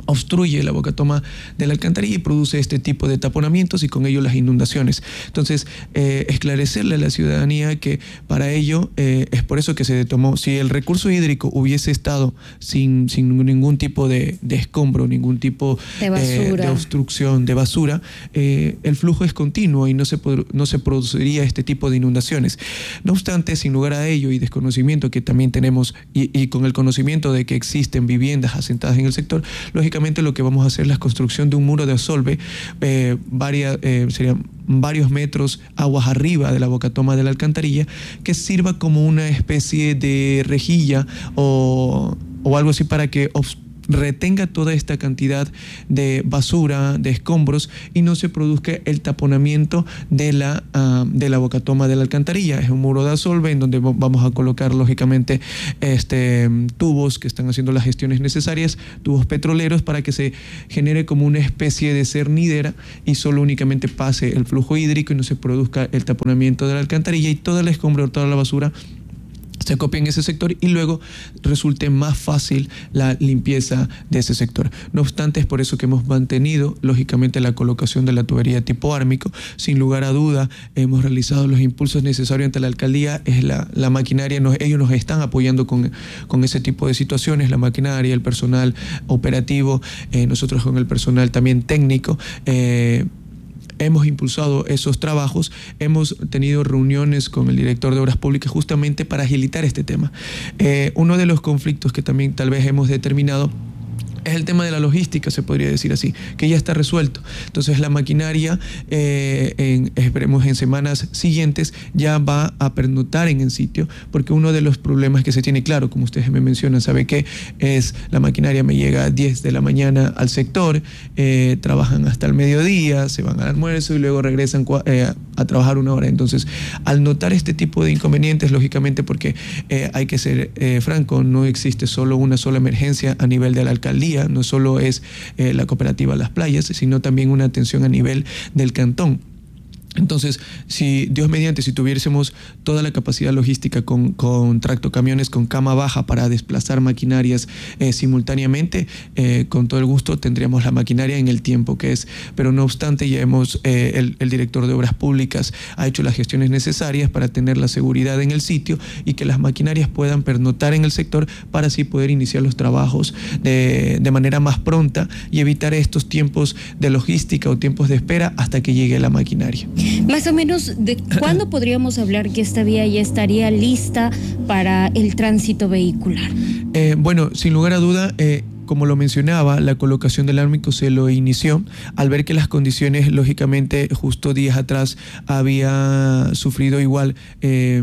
obstruye la boca toma de la alcantarilla y produce este tipo de taponamientos y con ello las inundaciones. Entonces, eh, esclarecerle a la ciudadanía que para ello eh, es por eso que se tomó, si el recurso hídrico hubiese estado sin, sin ningún tipo de, de escombro, ningún tipo de, basura. Eh, de obstrucción, de basura, eh, el flujo es continuo y no se, no se produciría este tipo de inundaciones. No obstante, sin lugar a ello y desconocimiento que también tenemos y, y con el conocimiento de que existen viviendas asentadas en el sector, lógicamente lo que vamos a hacer es la construcción de un muro de asolve, eh, varias, eh, serían varios metros aguas arriba de la boca toma de la alcantarilla, que sirva como una especie de rejilla o, o algo así para que retenga toda esta cantidad de basura, de escombros y no se produzca el taponamiento de la, uh, de la boca toma de la alcantarilla. Es un muro de asolve en donde vamos a colocar lógicamente este, tubos que están haciendo las gestiones necesarias, tubos petroleros para que se genere como una especie de cernidera y solo únicamente pase el flujo hídrico y no se produzca el taponamiento de la alcantarilla y toda la escombro, toda la basura se copia en ese sector y luego resulte más fácil la limpieza de ese sector. No obstante, es por eso que hemos mantenido lógicamente la colocación de la tubería tipo ármico. Sin lugar a duda, hemos realizado los impulsos necesarios ante la alcaldía. Es la, la maquinaria, nos, ellos nos están apoyando con, con ese tipo de situaciones, la maquinaria, el personal operativo, eh, nosotros con el personal también técnico. Eh, Hemos impulsado esos trabajos, hemos tenido reuniones con el director de Obras Públicas justamente para agilitar este tema. Eh, uno de los conflictos que también tal vez hemos determinado es el tema de la logística, se podría decir así, que ya está resuelto. Entonces la maquinaria, eh, en, esperemos en semanas siguientes, ya va a pernotar en el sitio, porque uno de los problemas que se tiene, claro, como ustedes me mencionan, sabe que es la maquinaria me llega a diez de la mañana al sector, eh, trabajan hasta el mediodía, se van al almuerzo y luego regresan eh, a trabajar una hora. Entonces, al notar este tipo de inconvenientes, lógicamente, porque eh, hay que ser eh, franco, no existe solo una sola emergencia a nivel de la alcaldía, no solo es eh, la cooperativa Las Playas, sino también una atención a nivel del cantón. Entonces, si Dios mediante, si tuviésemos toda la capacidad logística con, con tractocamiones con cama baja para desplazar maquinarias eh, simultáneamente, eh, con todo el gusto tendríamos la maquinaria en el tiempo que es. Pero no obstante, ya hemos, eh, el, el director de Obras Públicas ha hecho las gestiones necesarias para tener la seguridad en el sitio y que las maquinarias puedan pernotar en el sector para así poder iniciar los trabajos de, de manera más pronta y evitar estos tiempos de logística o tiempos de espera hasta que llegue la maquinaria. Más o menos, ¿de cuándo podríamos hablar que esta vía ya estaría lista para el tránsito vehicular? Eh, bueno, sin lugar a duda, eh, como lo mencionaba, la colocación del ármico se lo inició al ver que las condiciones, lógicamente, justo días atrás había sufrido igual eh,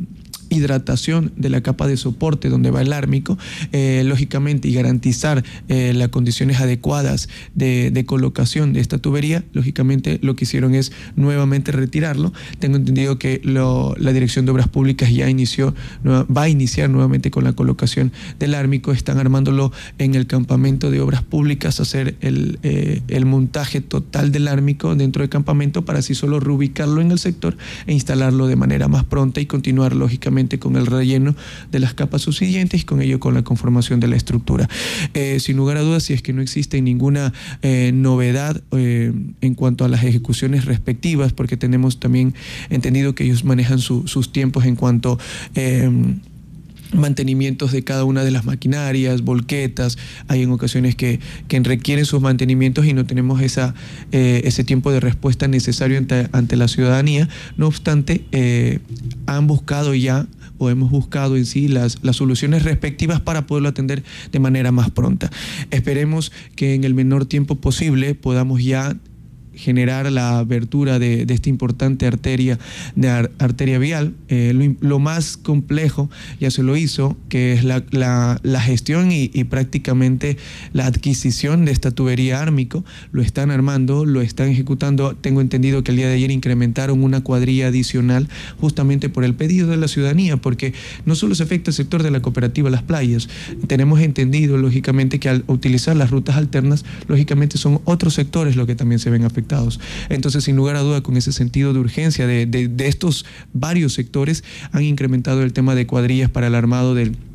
hidratación de la capa de soporte donde va el ármico, eh, lógicamente, y garantizar eh, las condiciones adecuadas de, de colocación de esta tubería, lógicamente lo que hicieron es nuevamente retirarlo. Tengo entendido que lo, la Dirección de Obras Públicas ya inició, va a iniciar nuevamente con la colocación del ármico, están armándolo en el campamento de Obras Públicas, hacer el, eh, el montaje total del ármico dentro del campamento para así solo reubicarlo en el sector e instalarlo de manera más pronta y continuar lógicamente con el relleno de las capas subsiguientes y con ello con la conformación de la estructura. Eh, sin lugar a dudas, si es que no existe ninguna eh, novedad eh, en cuanto a las ejecuciones respectivas, porque tenemos también entendido que ellos manejan su, sus tiempos en cuanto eh, mantenimientos de cada una de las maquinarias, volquetas, hay en ocasiones que, que requieren sus mantenimientos y no tenemos esa, eh, ese tiempo de respuesta necesario ante, ante la ciudadanía. No obstante, eh, han buscado ya o hemos buscado en sí las, las soluciones respectivas para poderlo atender de manera más pronta. Esperemos que en el menor tiempo posible podamos ya generar la abertura de, de esta importante arteria, de ar, arteria vial. Eh, lo, lo más complejo ya se lo hizo, que es la, la, la gestión y, y prácticamente la adquisición de esta tubería ármico. Lo están armando, lo están ejecutando. Tengo entendido que el día de ayer incrementaron una cuadrilla adicional justamente por el pedido de la ciudadanía, porque no solo se afecta al sector de la cooperativa Las Playas. Tenemos entendido, lógicamente, que al utilizar las rutas alternas, lógicamente son otros sectores los que también se ven afectados. Entonces, sin lugar a duda, con ese sentido de urgencia de, de, de estos varios sectores, han incrementado el tema de cuadrillas para el armado del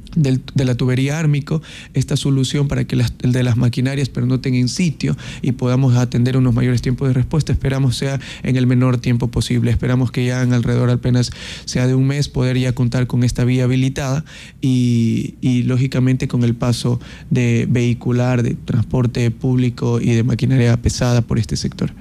Del, de la tubería Ármico, esta solución para que las, el de las maquinarias pernoten en sitio y podamos atender unos mayores tiempos de respuesta, esperamos sea en el menor tiempo posible. Esperamos que ya en alrededor apenas sea de un mes poder ya contar con esta vía habilitada y, y lógicamente con el paso de vehicular, de transporte público y de maquinaria pesada por este sector.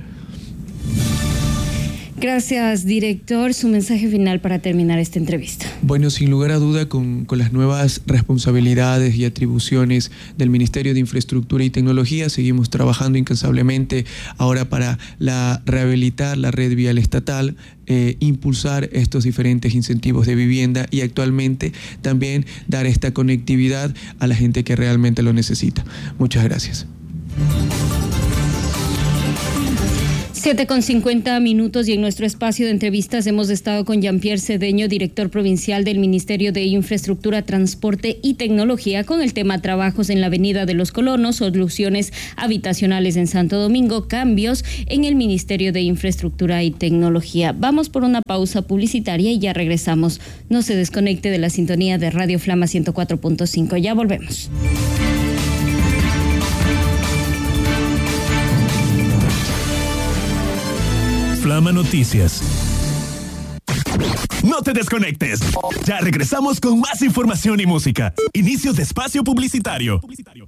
Gracias, director. Su mensaje final para terminar esta entrevista. Bueno, sin lugar a duda, con, con las nuevas responsabilidades y atribuciones del Ministerio de Infraestructura y Tecnología, seguimos trabajando incansablemente ahora para la, rehabilitar la red vial estatal, eh, impulsar estos diferentes incentivos de vivienda y actualmente también dar esta conectividad a la gente que realmente lo necesita. Muchas gracias. siete con cincuenta minutos y en nuestro espacio de entrevistas hemos estado con Jean-Pierre Cedeño, director provincial del Ministerio de Infraestructura, Transporte y Tecnología, con el tema trabajos en la Avenida de los Colonos, soluciones habitacionales en Santo Domingo, cambios en el Ministerio de Infraestructura y Tecnología. Vamos por una pausa publicitaria y ya regresamos. No se desconecte de la sintonía de Radio Flama ciento cuatro punto cinco. Ya volvemos. Flama Noticias. No te desconectes. Ya regresamos con más información y música. Inicio de espacio publicitario.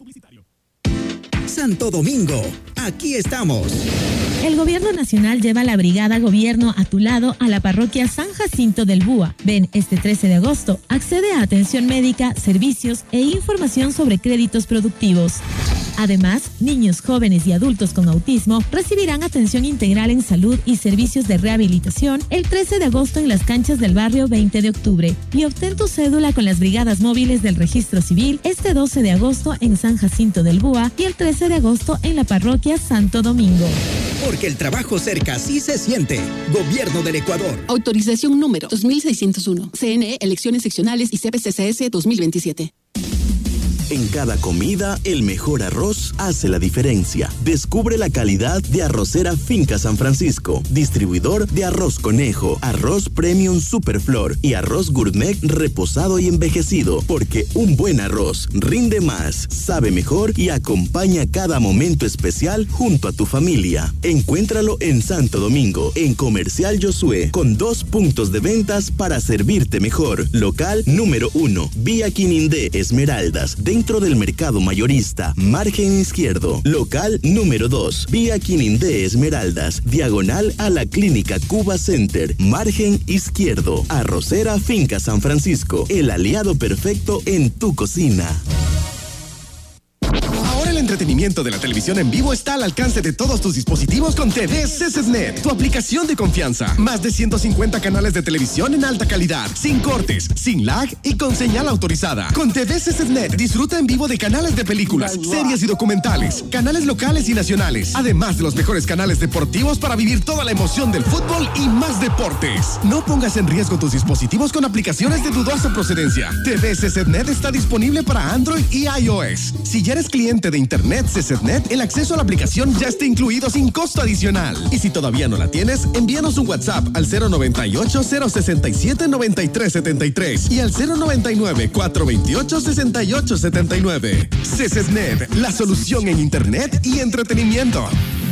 Santo Domingo, aquí estamos. El Gobierno Nacional lleva la Brigada Gobierno a tu lado a la parroquia San Jacinto del Búa. Ven este trece de agosto, accede a atención médica, servicios e información sobre créditos productivos. Además, niños, jóvenes y adultos con autismo recibirán atención integral en salud y servicios de rehabilitación el trece de agosto en las canchas del barrio veinte de octubre. Y obtén tu cédula con las brigadas móviles del Registro Civil este doce de agosto en San Jacinto del Búa y el trece de agosto en la parroquia Santo Domingo. Porque el trabajo cerca sí se siente. Gobierno del Ecuador. Autorización número dos mil seiscientos uno. C N E, elecciones seccionales y C P C C S dos mil veintisiete. En cada comida, el mejor arroz hace la diferencia. Descubre la calidad de Arrocera Finca San Francisco, distribuidor de arroz conejo, arroz premium Superflor y arroz gourmet reposado y envejecido, porque un buen arroz rinde más, sabe mejor y acompaña cada momento especial junto a tu familia. Encuéntralo en Santo Domingo, en Comercial Josué, con dos puntos de ventas para servirte mejor. Local número uno, Vía Quinindé, Esmeraldas, dentro del mercado mayorista, margen izquierdo. Local número dos, Vía Quinindé, Esmeraldas, diagonal a la Clínica Cuba Center, margen izquierdo. Arrocera Finca San Francisco, el aliado perfecto en tu cocina. El entretenimiento de la televisión en vivo está al alcance de todos tus dispositivos con T V C S Net, tu aplicación de confianza. Más de ciento cincuenta canales de televisión en alta calidad, sin cortes, sin lag y con señal autorizada. Con T V C S Net disfruta en vivo de canales de películas, series y documentales, canales locales y nacionales, además de los mejores canales deportivos para vivir toda la emoción del fútbol y más deportes. No pongas en riesgo tus dispositivos con aplicaciones de dudosa procedencia. T V C S Net está disponible para Android y iOS. Si ya eres cliente de Internet C S Net, el acceso a la aplicación ya está incluido sin costo adicional. Y si todavía no la tienes, envíanos un WhatsApp al cero noventa y ocho, cero sesenta y siete, noventa y tres setenta y tres y al cero noventa y nueve, cuatrocientos veintiocho, sesenta y ocho setenta y nueve. C S Net, la solución en Internet y entretenimiento.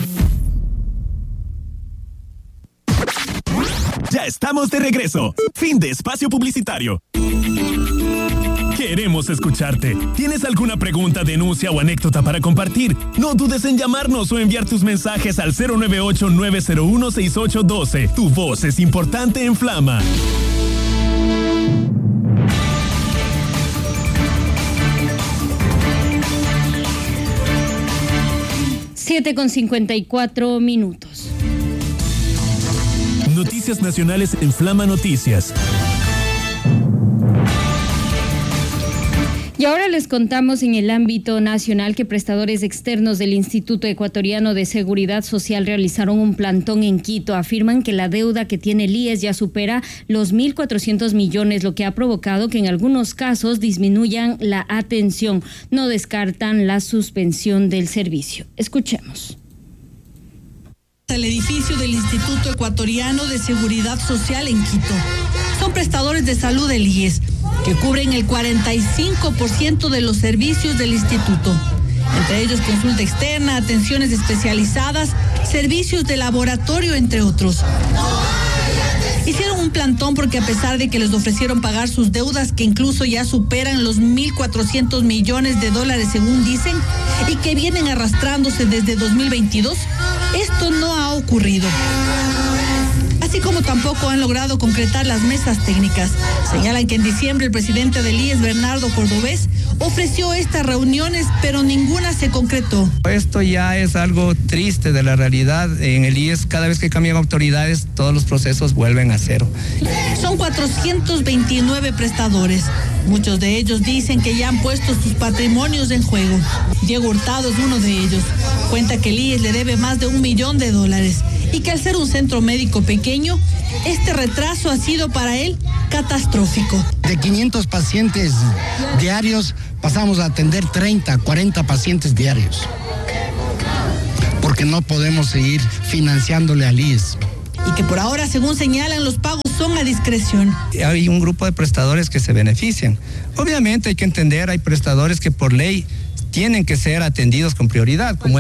Ya estamos de regreso. Fin de espacio publicitario. Queremos escucharte. ¿Tienes alguna pregunta, denuncia o anécdota para compartir? No dudes en llamarnos o enviar tus mensajes al cero nueve ocho, nueve cero uno, seis ocho uno dos. Tu voz es importante en Flama. siete con cincuenta y cuatro minutos. Noticias nacionales en Flama Noticias. Y ahora les contamos en el ámbito nacional que prestadores externos del Instituto Ecuatoriano de Seguridad Social realizaron un plantón en Quito. Afirman que la deuda que tiene el I E S ya supera los mil cuatrocientos millones, lo que ha provocado que en algunos casos disminuyan la atención. No descartan la suspensión del servicio. Escuchemos. El edificio del Instituto Ecuatoriano de Seguridad Social en Quito. Son prestadores de salud del I E S, que cubren el cuarenta y cinco por ciento de los servicios del instituto. Entre ellos consulta externa, atenciones especializadas, servicios de laboratorio, entre otros. Hicieron un plantón porque a pesar de que les ofrecieron pagar sus deudas, que incluso ya superan los mil cuatrocientos millones de dólares según dicen, y que vienen arrastrándose desde dos mil veintidós, esto no ha ocurrido. Así como tampoco han logrado concretar las mesas técnicas. Señalan que en diciembre el presidente del I E S, Bernardo Cordobés, ofreció estas reuniones, pero ninguna se concretó. Esto ya es algo triste de la realidad. En el I E S, cada vez que cambian autoridades, todos los procesos vuelven a cero. Son cuatrocientos veintinueve prestadores. Muchos de ellos dicen que ya han puesto sus patrimonios en juego. Diego Hurtado es uno de ellos. Cuenta que el I E S le debe más de un millón de dólares y que al ser un centro médico pequeño, este retraso ha sido para él catastrófico. De quinientos pacientes diarios pasamos a atender treinta, cuarenta pacientes diarios, porque no podemos seguir financiándole al I E S. Y que por ahora, según señalan, los pagos son a discreción. Hay un grupo de prestadores que se benefician. Obviamente hay que entender, hay prestadores que por ley tienen que ser atendidos con prioridad, como